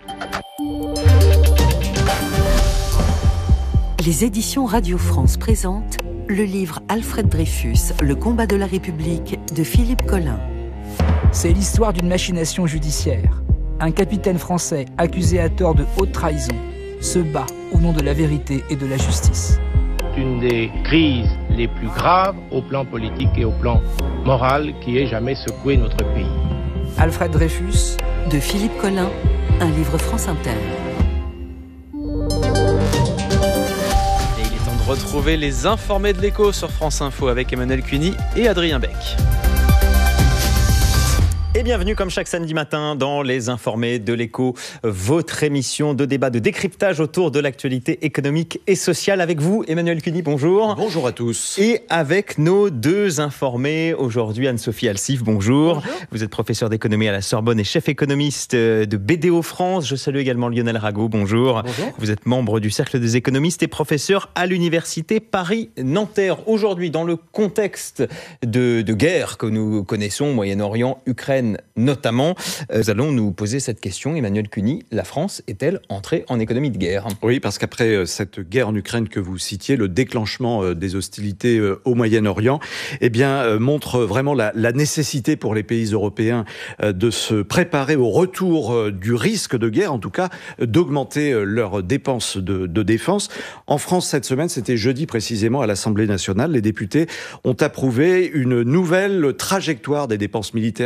Les éditions Radio France présentent le livre Alfred Dreyfus, Le combat de la République de Philippe Collin. C'est l'histoire d'une machination judiciaire. Un capitaine français accusé à tort de haute trahison se bat au nom de la vérité et de la justice. Une des crises les plus graves au plan politique et au plan moral qui ait jamais secoué notre pays. Alfred Dreyfus de Philippe Collin, un livre France Inter. Retrouvez les informés de l'écho sur France Info avec Emmanuel Cuny et Adrien Beck. Et bienvenue comme chaque samedi matin dans Les Informés de l'Écho, votre émission de débat, de décryptage autour de l'actualité économique et sociale. Avec vous, Emmanuel Cuny, bonjour. Bonjour à tous. Et avec nos deux informés aujourd'hui, Anne-Sophie Alsif, bonjour. bonjour. Vous êtes professeur d'économie à la Sorbonne et chef économiste de B D O France. Je salue également Lionel Rago, bonjour. Bonjour. Vous êtes membre du Cercle des économistes et professeur à l'Université Paris-Nanterre. Aujourd'hui, dans le contexte de, de guerre que nous connaissons, Moyen-Orient, Ukraine, notamment, nous allons nous poser cette question. Emmanuel Cuny, la France est-elle entrée en économie de guerre ? Oui, parce qu'après cette guerre en Ukraine que vous citiez, le déclenchement des hostilités au Moyen-Orient, eh bien, montre vraiment la, la nécessité pour les pays européens de se préparer au retour du risque de guerre, en tout cas, d'augmenter leurs dépenses de, de défense. En France, cette semaine, c'était jeudi précisément, à l'Assemblée nationale, les députés ont approuvé une nouvelle trajectoire des dépenses militaires jusqu'en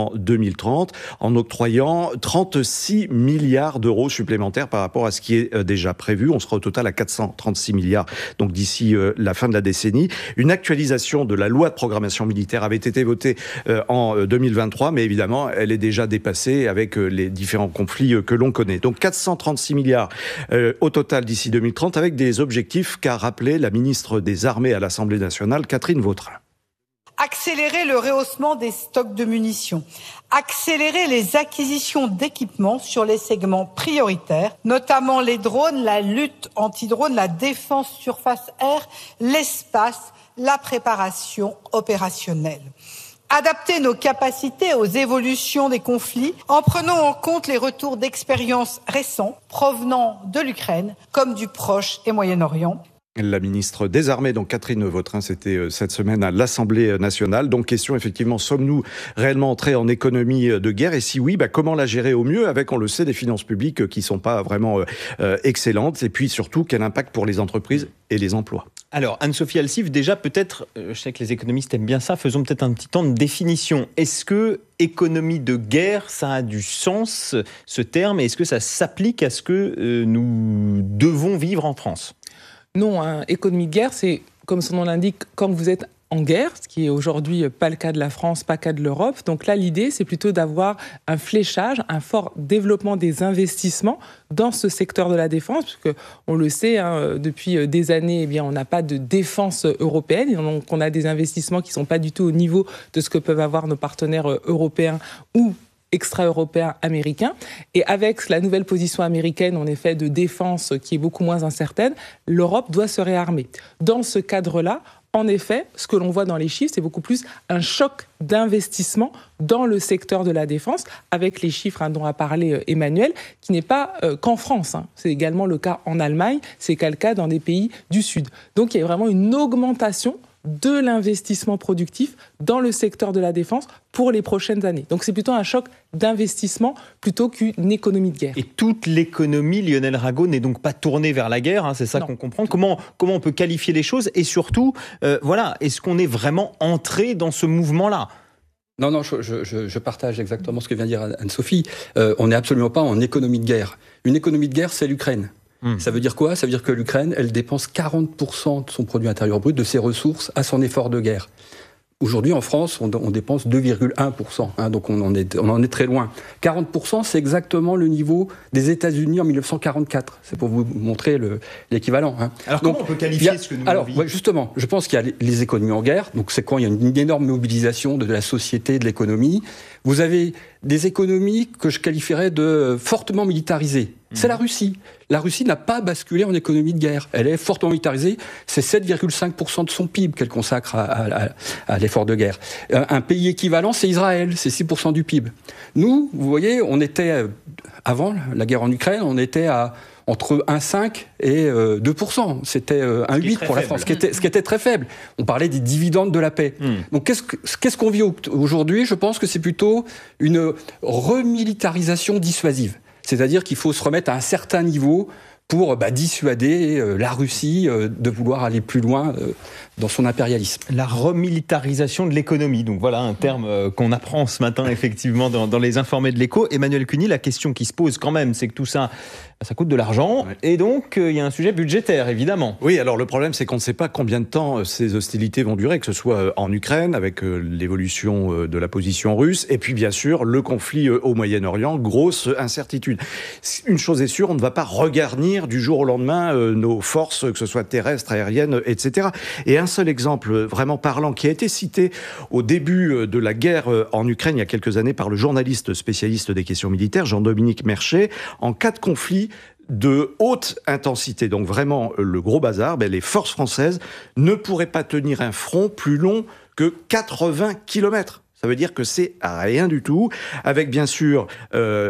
en deux mille trente, en octroyant trente-six milliards d'euros supplémentaires par rapport à ce qui est déjà prévu. On sera au total à quatre cent trente-six milliards, donc d'ici la fin de la décennie. Une actualisation de la loi de programmation militaire avait été votée en deux mille vingt-trois, mais évidemment, elle est déjà dépassée avec les différents conflits que l'on connaît. Donc quatre cent trente-six milliards euh, au total d'ici deux mille trente, avec des objectifs qu'a rappelé la ministre des Armées à l'Assemblée nationale, Catherine Vautrin. Accélérer le rehaussement des stocks de munitions, accélérer les acquisitions d'équipements sur les segments prioritaires, notamment les drones, la lutte anti-drone, la défense surface-air, l'espace, la préparation opérationnelle. Adapter nos capacités aux évolutions des conflits en prenant en compte les retours d'expériences récents provenant de l'Ukraine comme du Proche et Moyen-Orient. La ministre des Armées, donc Catherine Vautrin, c'était cette semaine à l'Assemblée nationale. Donc question, effectivement, sommes-nous réellement entrés en économie de guerre? Et si oui, bah, comment la gérer au mieux avec, on le sait, des finances publiques qui ne sont pas vraiment euh, excellentes? Et puis surtout, quel impact pour les entreprises et les emplois? Alors, Anne-Sophie Alsif, déjà peut-être, je sais que les économistes aiment bien ça, faisons peut-être un petit temps de définition. Est-ce que économie de guerre, ça a du sens, ce terme, et est-ce que ça s'applique à ce que euh, nous devons vivre en France? Non, hein, économie de guerre, c'est, comme son nom l'indique, quand vous êtes en guerre, ce qui est aujourd'hui pas le cas de la France, pas le cas de l'Europe. Donc là, l'idée, c'est plutôt d'avoir un fléchage, un fort développement des investissements dans ce secteur de la défense, puisque on le sait, hein, depuis des années, eh bien, on n'a pas de défense européenne, donc on a des investissements qui ne sont pas du tout au niveau de ce que peuvent avoir nos partenaires européens ou extra-européen américain. Et avec la nouvelle position américaine, en effet, de défense qui est beaucoup moins incertaine, l'Europe doit se réarmer. Dans ce cadre-là, en effet, ce que l'on voit dans les chiffres, c'est beaucoup plus un choc d'investissement dans le secteur de la défense, avec les chiffres hein, dont a parlé Emmanuel, qui n'est pas euh, qu'en France. Hein. C'est également le cas en Allemagne, c'est le cas dans des pays du Sud. Donc il y a vraiment une augmentation de l'investissement productif dans le secteur de la défense pour les prochaines années. Donc c'est plutôt un choc d'investissement plutôt qu'une économie de guerre. Et toute l'économie, Lionel Rago, n'est donc pas tournée vers la guerre, hein, c'est ça non. qu'on comprend. Comment, comment on peut qualifier les choses? Et surtout, euh, voilà, est-ce qu'on est vraiment entré dans ce mouvement-là? Non, non, je, je, je partage exactement ce que vient de dire Anne-Sophie. Euh, on n'est absolument pas en économie de guerre. Une économie de guerre, c'est l'Ukraine. Mmh. Ça veut dire quoi? Ça veut dire que l'Ukraine, elle dépense quarante pour cent de son produit intérieur brut, de ses ressources, à son effort de guerre. Aujourd'hui, en France, on, on dépense deux virgule un pour cent, hein, donc on en, est, on en est très loin. quarante pour cent, c'est exactement le niveau des États-Unis en mille neuf cent quarante-quatre. C'est pour vous montrer le, l'équivalent. Hein. Alors donc, comment on peut qualifier a, ce que nous alors, vivons? ouais, justement, je pense qu'il y a les, les économies en guerre. Donc c'est quand il y a une, une énorme mobilisation de, de la société, de l'économie. Vous avez des économies que je qualifierais de fortement militarisées. C'est la Russie. La Russie n'a pas basculé en économie de guerre. Elle est fortement militarisée. C'est sept virgule cinq pour cent de son P I B qu'elle consacre à, à, à l'effort de guerre. Un pays équivalent, c'est Israël. C'est six pour cent du P I B. Nous, vous voyez, on était, avant la guerre en Ukraine, on était à entre un virgule cinq et deux pour cent. C'était un virgule huit pour la France, ce qui, était, ce qui était très faible. On parlait des dividendes de la paix. Mmh. Donc qu'est-ce, que, qu'est-ce qu'on vit aujourd'hui? Je pense que c'est plutôt une remilitarisation dissuasive. C'est-à-dire qu'il faut se remettre à un certain niveau pour bah, dissuader euh, la Russie euh, de vouloir aller plus loin euh, dans son impérialisme. La remilitarisation de l'économie, donc voilà un terme euh, qu'on apprend ce matin effectivement dans, dans les informés de l'Écho. Emmanuel Cuny, la question qui se pose quand même, c'est que tout ça, ça coûte de l'argent, ouais. Et donc il euh, y a un sujet budgétaire évidemment. Oui, alors le problème c'est qu'on ne sait pas combien de temps ces hostilités vont durer, que ce soit en Ukraine, avec euh, l'évolution euh, de la position russe, et puis bien sûr le conflit euh, au Moyen-Orient, grosse incertitude. Une chose est sûre, on ne va pas regarnir du jour au lendemain euh, nos forces, que ce soit terrestres, aériennes, et cetera. Et un seul exemple vraiment parlant qui a été cité au début de la guerre en Ukraine il y a quelques années par le journaliste spécialiste des questions militaires, Jean-Dominique Merchet, en cas de conflit de haute intensité, donc vraiment le gros bazar, ben les forces françaises ne pourraient pas tenir un front plus long que quatre-vingts kilomètres. Ça veut dire que c'est rien du tout, avec bien sûr... Euh,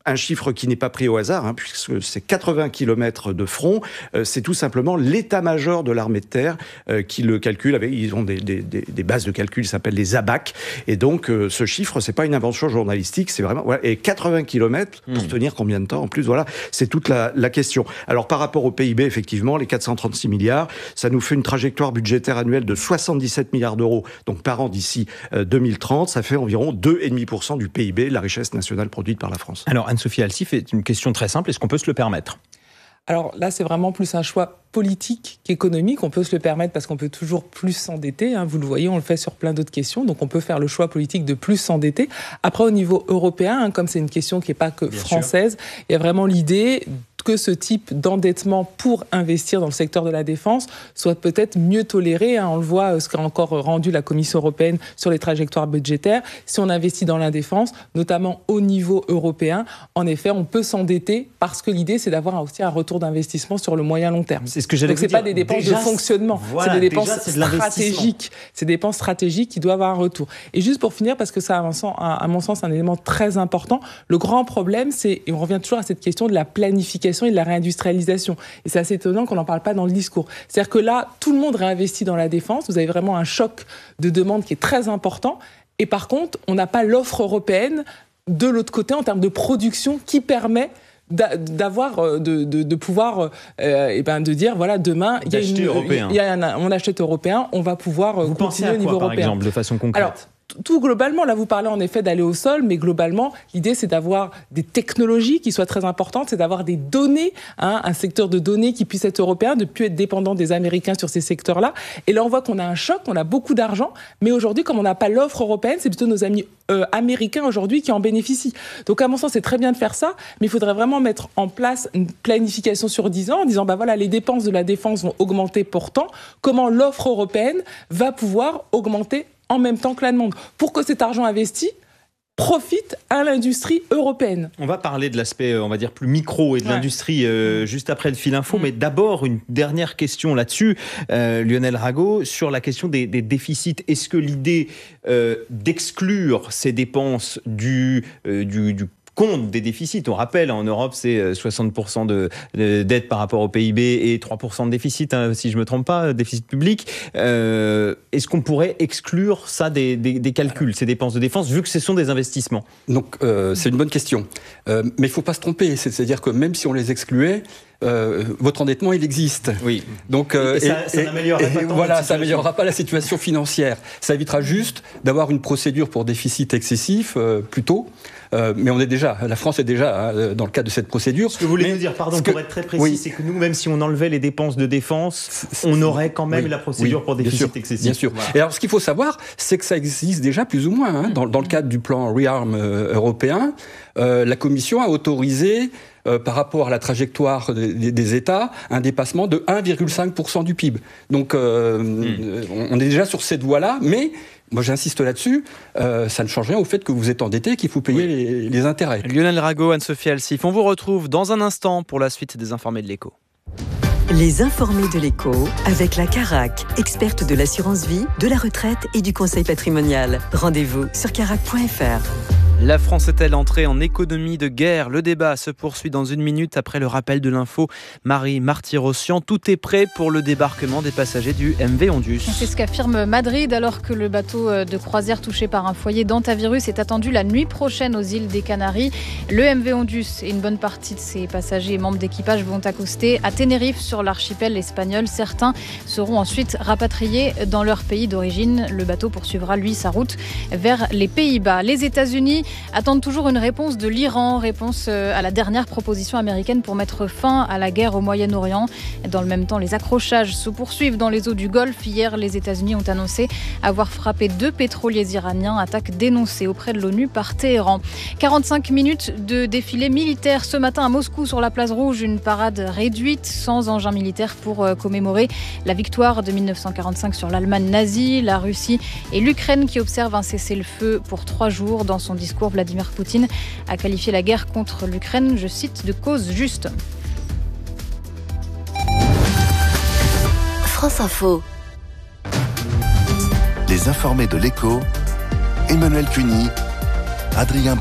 un chiffre qui n'est pas pris au hasard, hein, puisque c'est quatre-vingts kilomètres de front. Euh, c'est tout simplement l'état-major de l'armée de terre euh, qui le calcule. Avec, ils ont des, des, des, des bases de calcul qui s'appellent les A B A C. Et donc, euh, ce chiffre, c'est pas une invention journalistique, c'est vraiment... Voilà, et quatre-vingts kilomètres, pour mmh. tenir combien de temps en plus, voilà, c'est toute la, la question. Alors, par rapport au P I B, effectivement, les quatre cent trente-six milliards, ça nous fait une trajectoire budgétaire annuelle de soixante-dix-sept milliards d'euros, donc par an d'ici euh, deux mille trente, ça fait environ deux virgule cinq pour cent du P I B, la richesse nationale produite par la France. Alors, Anne-Sophie Alsif, c'est une question très simple, est-ce qu'on peut se le permettre ? Alors là, c'est vraiment plus un choix politique qu'économique. On peut se le permettre parce qu'on peut toujours plus s'endetter. Hein. Vous le voyez, on le fait sur plein d'autres questions. Donc, on peut faire le choix politique de plus s'endetter. Après, au niveau européen, hein, comme c'est une question qui n'est pas que Bien française, sûr. Il y a vraiment l'idée que ce type d'endettement pour investir dans le secteur de la défense soit peut-être mieux toléré. Hein. On le voit, ce qu'a encore rendu la Commission européenne sur les trajectoires budgétaires. Si on investit dans la défense, notamment au niveau européen, en effet, on peut s'endetter parce que l'idée, c'est d'avoir aussi un retour d'investissement sur le moyen long terme. C'est ce que j'allais Donc, c'est dire. pas des dépenses déjà, de fonctionnement, voilà, c'est des dépenses déjà, c'est stratégiques. C'est des dépenses stratégiques qui doivent avoir un retour. Et juste pour finir, parce que ça, à mon sens, un élément très important, le grand problème, c'est, et on revient toujours à cette question de la planification et de la réindustrialisation. Et c'est assez étonnant qu'on n'en parle pas dans le discours. C'est-à-dire que là, tout le monde réinvestit dans la défense. Vous avez vraiment un choc de demande qui est très important. Et par contre, on n'a pas l'offre européenne de l'autre côté en termes de production qui permet d'avoir de, de, de pouvoir euh, et ben de dire voilà demain il y a une européen. il y a un, on achète européen, on va pouvoir Vous continuer à au niveau quoi, par européen. exemple, de façon concrète. Alors, tout globalement, là vous parlez en effet d'aller au sol, mais globalement l'idée c'est d'avoir des technologies qui soient très importantes, c'est d'avoir des données, hein, un secteur de données qui puisse être européen, de ne plus être dépendant des Américains sur ces secteurs-là. Et là on voit qu'on a un choc, on a beaucoup d'argent, mais aujourd'hui comme on n'a pas l'offre européenne, c'est plutôt nos amis euh, américains aujourd'hui qui en bénéficient. Donc à mon sens c'est très bien de faire ça, mais il faudrait vraiment mettre en place une planification sur dix ans en disant bah voilà les dépenses de la défense vont augmenter pourtant, comment l'offre européenne va pouvoir augmenter en même temps que la demande, pour que cet argent investi profite à l'industrie européenne. On va parler de l'aspect, on va dire, plus micro et de ouais. l'industrie euh, juste après le fil info, mmh. mais d'abord une dernière question là-dessus, euh, Lionel Rago, sur la question des, des déficits. Est-ce que l'idée euh, d'exclure ces dépenses du, euh, du, du compte des déficits, on rappelle, en Europe, c'est soixante pour cent de, de dette par rapport au P I B et trois pour cent de déficit, hein, si je ne me trompe pas, déficit public. Euh, est-ce qu'on pourrait exclure ça des, des, des calculs, ces dépenses de défense, vu que ce sont des investissements ? Donc, euh, c'est une bonne question. Euh, mais il ne faut pas se tromper. C'est-à-dire que même si on les excluait, Euh, votre endettement, il existe. Oui. Donc, euh, et, et ça, ça n'améliorera pas, voilà, ça n'améliorera pas la situation financière. Ça évitera juste d'avoir une procédure pour déficit excessif euh, plus tôt. Euh, mais on est déjà, la France est déjà hein, dans le cadre de cette procédure. Ce que vous voulez mais, nous dire, pardon, que, pour être très précis, oui. c'est que nous, même si on enlevait les dépenses de défense, on aurait quand même oui. la procédure oui, pour déficit bien sûr, excessif. Bien sûr. Voilà. Et alors, ce qu'il faut savoir, c'est que ça existe déjà plus ou moins hein, dans, dans le cadre du plan ReArm euh, européen. Euh, la Commission a autorisé Euh, par rapport à la trajectoire des, des États, un dépassement de un virgule cinq pour cent du P I B. Donc, euh, mmh. on est déjà sur cette voie-là, mais moi j'insiste là-dessus, euh, ça ne change rien au fait que vous êtes endetté et qu'il faut payer oui. les, les intérêts. Lionel Rago, Anne-Sophie Alsif, on vous retrouve dans un instant pour la suite des Informés de l'Écho. Les Informés de l'Écho, avec la Carac, experte de l'assurance vie, de la retraite et du conseil patrimonial. Rendez-vous sur carac point f r. La France est-elle entrée en économie de guerre ? Le débat se poursuit dans une minute après le rappel de l'info. Marie Marty-Rossian, tout est prêt pour le débarquement des passagers du M V Ondus. C'est ce qu'affirme Madrid, alors que le bateau de croisière touché par un foyer d'hantavirus est attendu la nuit prochaine aux îles des Canaries. Le M V Ondus et une bonne partie de ses passagers et membres d'équipage vont accoster à Tenerife sur l'archipel espagnol. Certains seront ensuite rapatriés dans leur pays d'origine. Le bateau poursuivra, lui, sa route vers les Pays-Bas. Les États-Unis attendent toujours une réponse de l'Iran, réponse à la dernière proposition américaine pour mettre fin à la guerre au Moyen-Orient. Dans le même temps, les accrochages se poursuivent dans les eaux du Golfe. Hier, les États-Unis ont annoncé avoir frappé deux pétroliers iraniens, attaque dénoncée auprès de l'ONU par Téhéran. quarante-cinq minutes de défilé militaire ce matin à Moscou sur la place Rouge, une parade réduite sans engin militaire pour commémorer la victoire de mille neuf cent quarante-cinq sur l'Allemagne nazie, la Russie et l'Ukraine qui observent un cessez-le-feu pour trois jours. Dans son discours, Vladimir Poutine a qualifié la guerre contre l'Ukraine, je cite, de cause juste. France Info. Les Informés de l'Écho, Emmanuel Cuny, Adrien Beck.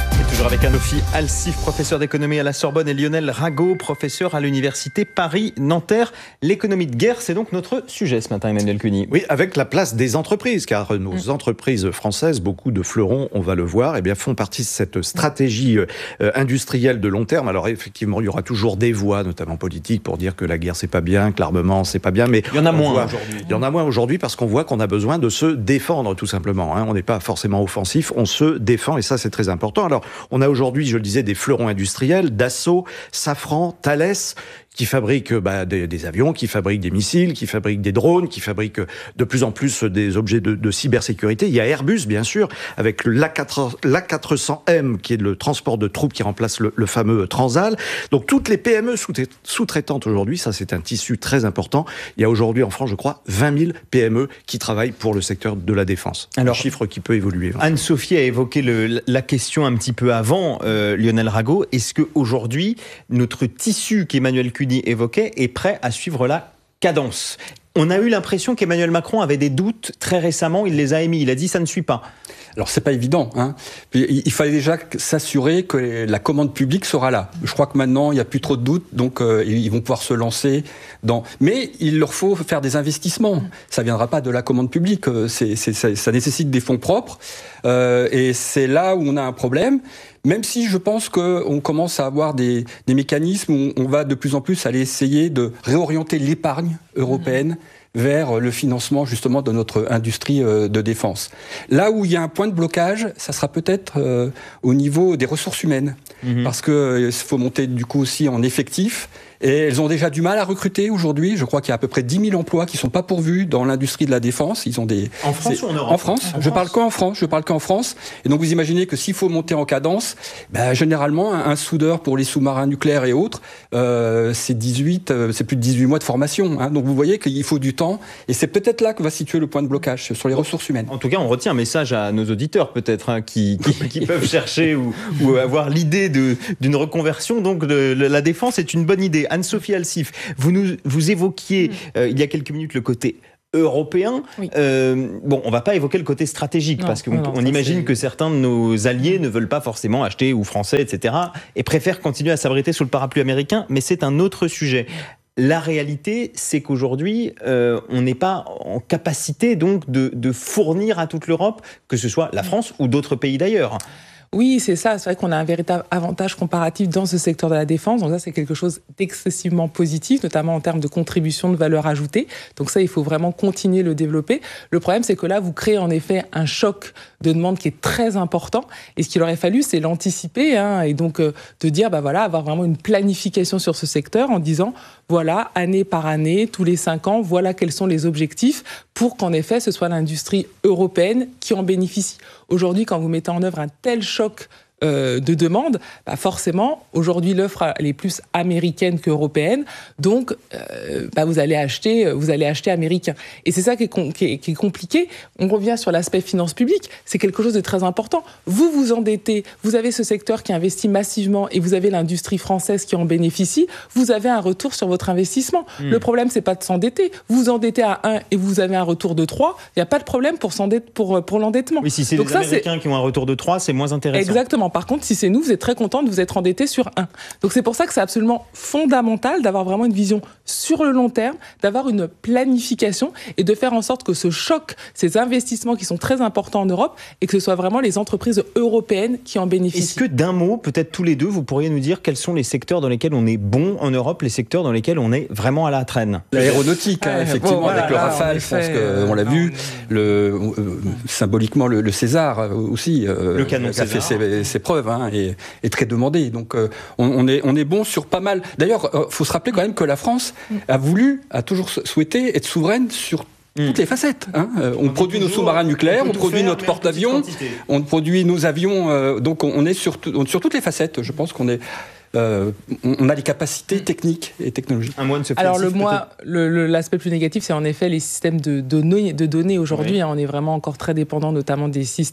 Et toujours avec Anne-Sophie Alsif, professeur d'économie à la Sorbonne, et Lionel Rago, professeur à l'université Paris-Nanterre. L'économie de guerre, c'est donc notre sujet ce matin, Emmanuel Cuny. Oui, avec la place des entreprises, car nos mmh. entreprises françaises, beaucoup de fleurons, on va le voir, eh bien, font partie de cette stratégie euh, industrielle de long terme. Alors effectivement, il y aura toujours des voix, notamment politiques, pour dire que la guerre c'est pas bien, que l'armement c'est pas bien, mais il y en a moins voit, aujourd'hui. Il y en a moins aujourd'hui parce qu'on voit qu'on a besoin de se défendre, tout simplement. Hein. On n'est pas forcément offensif, on se défend, et ça c'est très important. Alors, on a aujourd'hui, je le disais, des fleurons industriels, Dassault, Safran, Thales, qui fabriquent bah, des, des avions, qui fabriquent des missiles, qui fabriquent des drones, qui fabriquent de plus en plus des objets de, de cybersécurité. Il y a Airbus, bien sûr, avec l'A quatre cents M, qui est le transport de troupes qui remplace le, le fameux Transal. Donc, toutes les P M E sous-traitantes aujourd'hui, ça c'est un tissu très important. Il y a aujourd'hui en France, je crois, vingt mille P M E qui travaillent pour le secteur de la défense. Alors, un chiffre qui peut évoluer. Anne-Sophie a évoqué le, la question un petit peu avant, euh, Lionel Rago. Est-ce qu'aujourd'hui, notre tissu qu'Emmanuel Cuny évoquait est prêt à suivre la cadence? On a eu l'impression qu'Emmanuel Macron avait des doutes très récemment, il les a émis, il a dit ça ne suit pas. Alors c'est pas évident, hein. Il fallait déjà s'assurer que la commande publique sera là. Je crois que maintenant il n'y a plus trop de doutes, donc euh, ils vont pouvoir se lancer dans. Mais il leur faut faire des investissements. Ça viendra pas de la commande publique. C'est, c'est, ça, ça nécessite des fonds propres, euh, et c'est là où on a un problème. Même si je pense qu'on commence à avoir des, des mécanismes où on va de plus en plus aller essayer de réorienter l'épargne européenne mmh. vers le financement justement de notre industrie de défense. Là où il y a un point de blocage, ça sera peut-être euh, au niveau des ressources humaines. Mmh. Parce qu'il euh, faut monter du coup aussi en effectif. Et elles ont déjà du mal à recruter aujourd'hui. Je crois qu'il y a à peu près dix mille emplois qui ne sont pas pourvus dans l'industrie de la défense. Ils ont des... En France ou en Europe? En France. En je France. parle qu'en France. Je parle qu'en France. Et donc vous imaginez que s'il faut monter en cadence, ben, généralement un, un soudeur pour les sous-marins nucléaires et autres, euh, c'est dix-huit, euh, c'est plus de dix-huit mois de formation. Hein. Donc vous voyez qu'il faut du temps. Et c'est peut-être là que va situer le point de blocage sur les ressources humaines. En tout cas, on retient un message à nos auditeurs peut-être hein, qui, qui, qui peuvent chercher ou, ou avoir l'idée de, d'une reconversion. Donc de, de, la défense est une bonne idée. Anne-Sophie Alsif, vous, nous, vous évoquiez mmh. euh, il y a quelques minutes le côté européen. Oui. Euh, bon, on ne va pas évoquer le côté stratégique non, parce qu'on on imagine c'est... que certains de nos alliés ne veulent pas forcément acheter ou français, et cetera et préfèrent continuer à s'abriter sous le parapluie américain, mais c'est un autre sujet. La réalité, c'est qu'aujourd'hui, euh, on n'est pas en capacité donc de, de fournir à toute l'Europe, que ce soit la France ou d'autres pays d'ailleurs. Oui, c'est ça. C'est vrai qu'on a un véritable avantage comparatif dans ce secteur de la défense. Donc ça, c'est quelque chose d'excessivement positif, notamment en termes de contribution de valeur ajoutée. Donc ça, il faut vraiment continuer de le développer. Le problème, c'est que là, vous créez en effet un choc de demande qui est très important. Et ce qu'il aurait fallu, c'est l'anticiper, hein, et donc euh, de dire, bah voilà, avoir vraiment une planification sur ce secteur en disant, voilà, année par année, tous les cinq ans, voilà quels sont les objectifs pour qu'en effet, ce soit l'industrie européenne qui en bénéficie. Aujourd'hui, quand vous mettez en œuvre un tel choc euh, de demande, bah forcément, aujourd'hui, l'offre elle est plus américaine qu'européenne, donc euh, bah vous allez acheter, vous allez acheter américain. Et c'est ça qui est, com- qui est, qui est compliqué. On revient sur l'aspect finance publique, c'est quelque chose de très important. Vous vous endettez, vous avez ce secteur qui investit massivement et vous avez l'industrie française qui en bénéficie, vous avez un retour sur votre investissement. Mmh. Le problème, c'est pas de s'endetter. Vous vous endettez à un et vous avez un retour de trois, il n'y a pas de problème pour, s'endetter, pour, pour l'endettement. Oui, si c'est donc les ça, Américains c'est... qui ont un retour de trois, c'est moins intéressant. Exactement. Par contre, si c'est nous, vous êtes très content de vous être endetté sur un. Donc c'est pour ça que c'est absolument fondamental d'avoir vraiment une vision sur le long terme, d'avoir une planification et de faire en sorte que ce choc, ces investissements qui sont très importants en Europe, et que ce soit vraiment les entreprises européennes qui en bénéficient. Est-ce que d'un mot, peut-être tous les deux, vous pourriez nous dire quels sont les secteurs dans lesquels on est bon en Europe, les secteurs dans lesquels on est vraiment à la traîne? L'aéronautique, hein, effectivement, bon, voilà, avec le là, Rafale, je pense qu'on l'a vu, le, euh, symboliquement le, le César aussi, euh, le canon qui a fait ses, ses preuves. Hein, est, est très demandé. Donc euh, on, on, est, on est bon sur pas mal. D'ailleurs, il euh, faut se rappeler quand même que la France a voulu, a toujours souhaité être souveraine sur toutes les facettes. Hein. Euh, on, on produit nos sous-marins nucléaires, on, on produit faire, notre porte-avions, on produit nos avions. Euh, donc on, on est sur, on, sur toutes les facettes. Je pense qu'on est... Euh, on a les capacités techniques et technologiques. Un mois de ce Alors le moi, le, le, l'aspect plus négatif, c'est en effet les systèmes de données, de données aujourd'hui. Oui. Hein, on est vraiment encore très dépendant, notamment des systèmes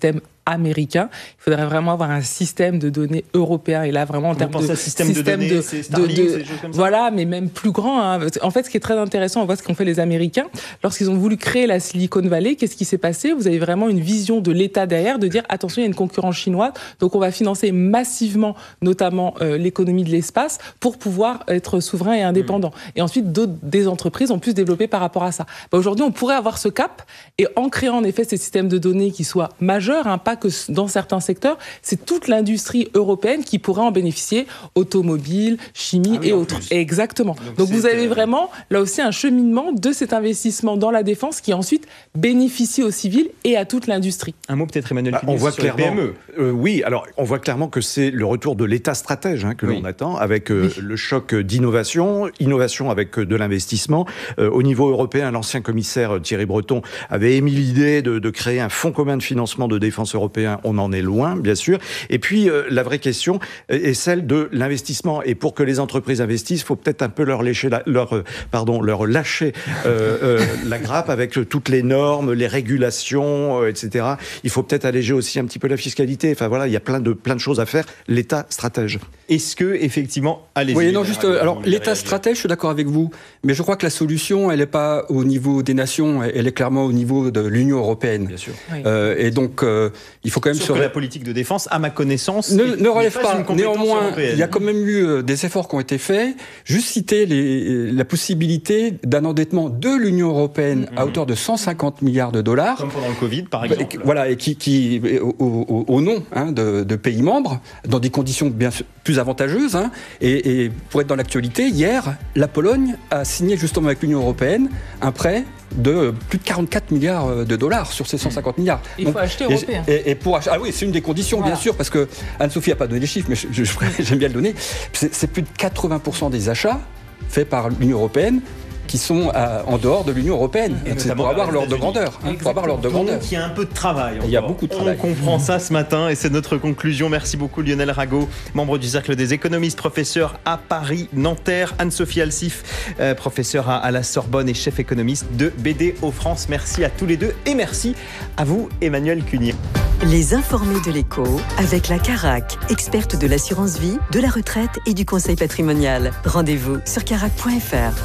américain. Il faudrait vraiment avoir un système de données européen. Et là, vraiment, en termes de système, système de données, de, c'est Starlink, de, de, c'est des choses comme ça. Voilà, mais même plus grand. Hein. En fait, ce qui est très intéressant, on voit ce qu'ont fait les Américains. Lorsqu'ils ont voulu créer la Silicon Valley, qu'est-ce qui s'est passé? Vous avez vraiment une vision de l'État derrière, de dire, attention, il y a une concurrence chinoise, donc on va financer massivement, notamment euh, l'économie de l'espace, pour pouvoir être souverain et indépendant. Mmh. Et ensuite, d'autres, des entreprises ont pu se développer par rapport à ça. Ben, aujourd'hui, on pourrait avoir ce cap, et en créant en effet ces systèmes de données qui soient majeurs, hein, pas que dans certains secteurs, c'est toute l'industrie européenne qui pourrait en bénéficier, automobile, chimie ah oui, et autres. Plus. Exactement. Donc, Donc vous avez euh... vraiment, là aussi, un cheminement de cet investissement dans la défense qui ensuite bénéficie aux civils et à toute l'industrie. Un mot peut-être, Emmanuel ah, Cuny, on voit sur clairement, les P M E. Euh, oui, alors on voit clairement que c'est le retour de l'État stratège hein, que oui. l'on attend, avec euh, oui. le choc d'innovation, innovation avec de l'investissement. Euh, au niveau européen, l'ancien commissaire Thierry Breton avait émis l'idée de, de créer un fonds commun de financement de défense européen. On en est loin, bien sûr. Et puis, euh, la vraie question est celle de l'investissement. Et pour que les entreprises investissent, il faut peut-être un peu leur, lécher la, leur, euh, pardon, leur lâcher euh, euh, la grappe avec toutes les normes, les régulations, euh, et cetera. Il faut peut-être alléger aussi un petit peu la fiscalité. Enfin voilà, il y a plein de, plein de choses à faire. L'État stratège. Est-ce que, effectivement, allez-y. Oui, non, juste, euh, alors, l'État stratège, je suis d'accord avec vous. Mais je crois que la solution, elle n'est pas au niveau des nations, elle est clairement au niveau de l'Union européenne. Bien sûr. Oui. Euh, et donc, euh, il faut quand même... Sauf se... que la politique de défense, à ma connaissance, ne, ne relève pas. pas Néanmoins, il y a quand même eu des efforts qui ont été faits. Juste citer les, la possibilité d'un endettement de l'Union européenne mmh. à hauteur de cent cinquante milliards de dollars. Comme pendant le Covid, par exemple. Et, voilà, et qui, qui au, au, au nom hein, de, de pays membres, dans des conditions bien plus avantageuses. Hein, et, et pour être dans l'actualité, hier, la Pologne a signé justement avec l'Union européenne un prêt de plus de quarante-quatre milliards de dollars sur ces cent cinquante milliards. Il faut Donc, acheter européen. Et, et pour acheter, ah oui, c'est une des conditions, voilà. bien sûr, parce que Anne-Sophie n'a pas donné les chiffres, mais je, je, j'aime bien le donner. C'est, c'est plus de quatre-vingts pour cent des achats faits par l'Union européenne qui sont à, en dehors de l'Union européenne. Et c'est pour avoir l'ordre de grandeur. Hein, pour avoir l'ordre de grandeur. Donc il y a un peu de travail. Il y a beaucoup de travail. On comprend ça ce matin et c'est notre conclusion. Merci beaucoup Lionel Rago, membre du Cercle des économistes, professeur à Paris-Nanterre. Anne-Sophie Alsif, euh, professeure à, à la Sorbonne et chef économiste de B D O France. Merci à tous les deux et merci à vous Emmanuel Cuny. Les informés de l'écho avec la Carac, experte de l'assurance vie, de la retraite et du conseil patrimonial. Rendez-vous sur carac point f r.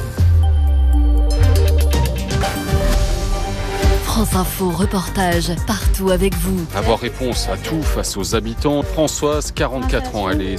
France Info reportage partout avec vous. Avoir réponse à tout face aux habitants. Françoise, quarante-quatre ans, elle est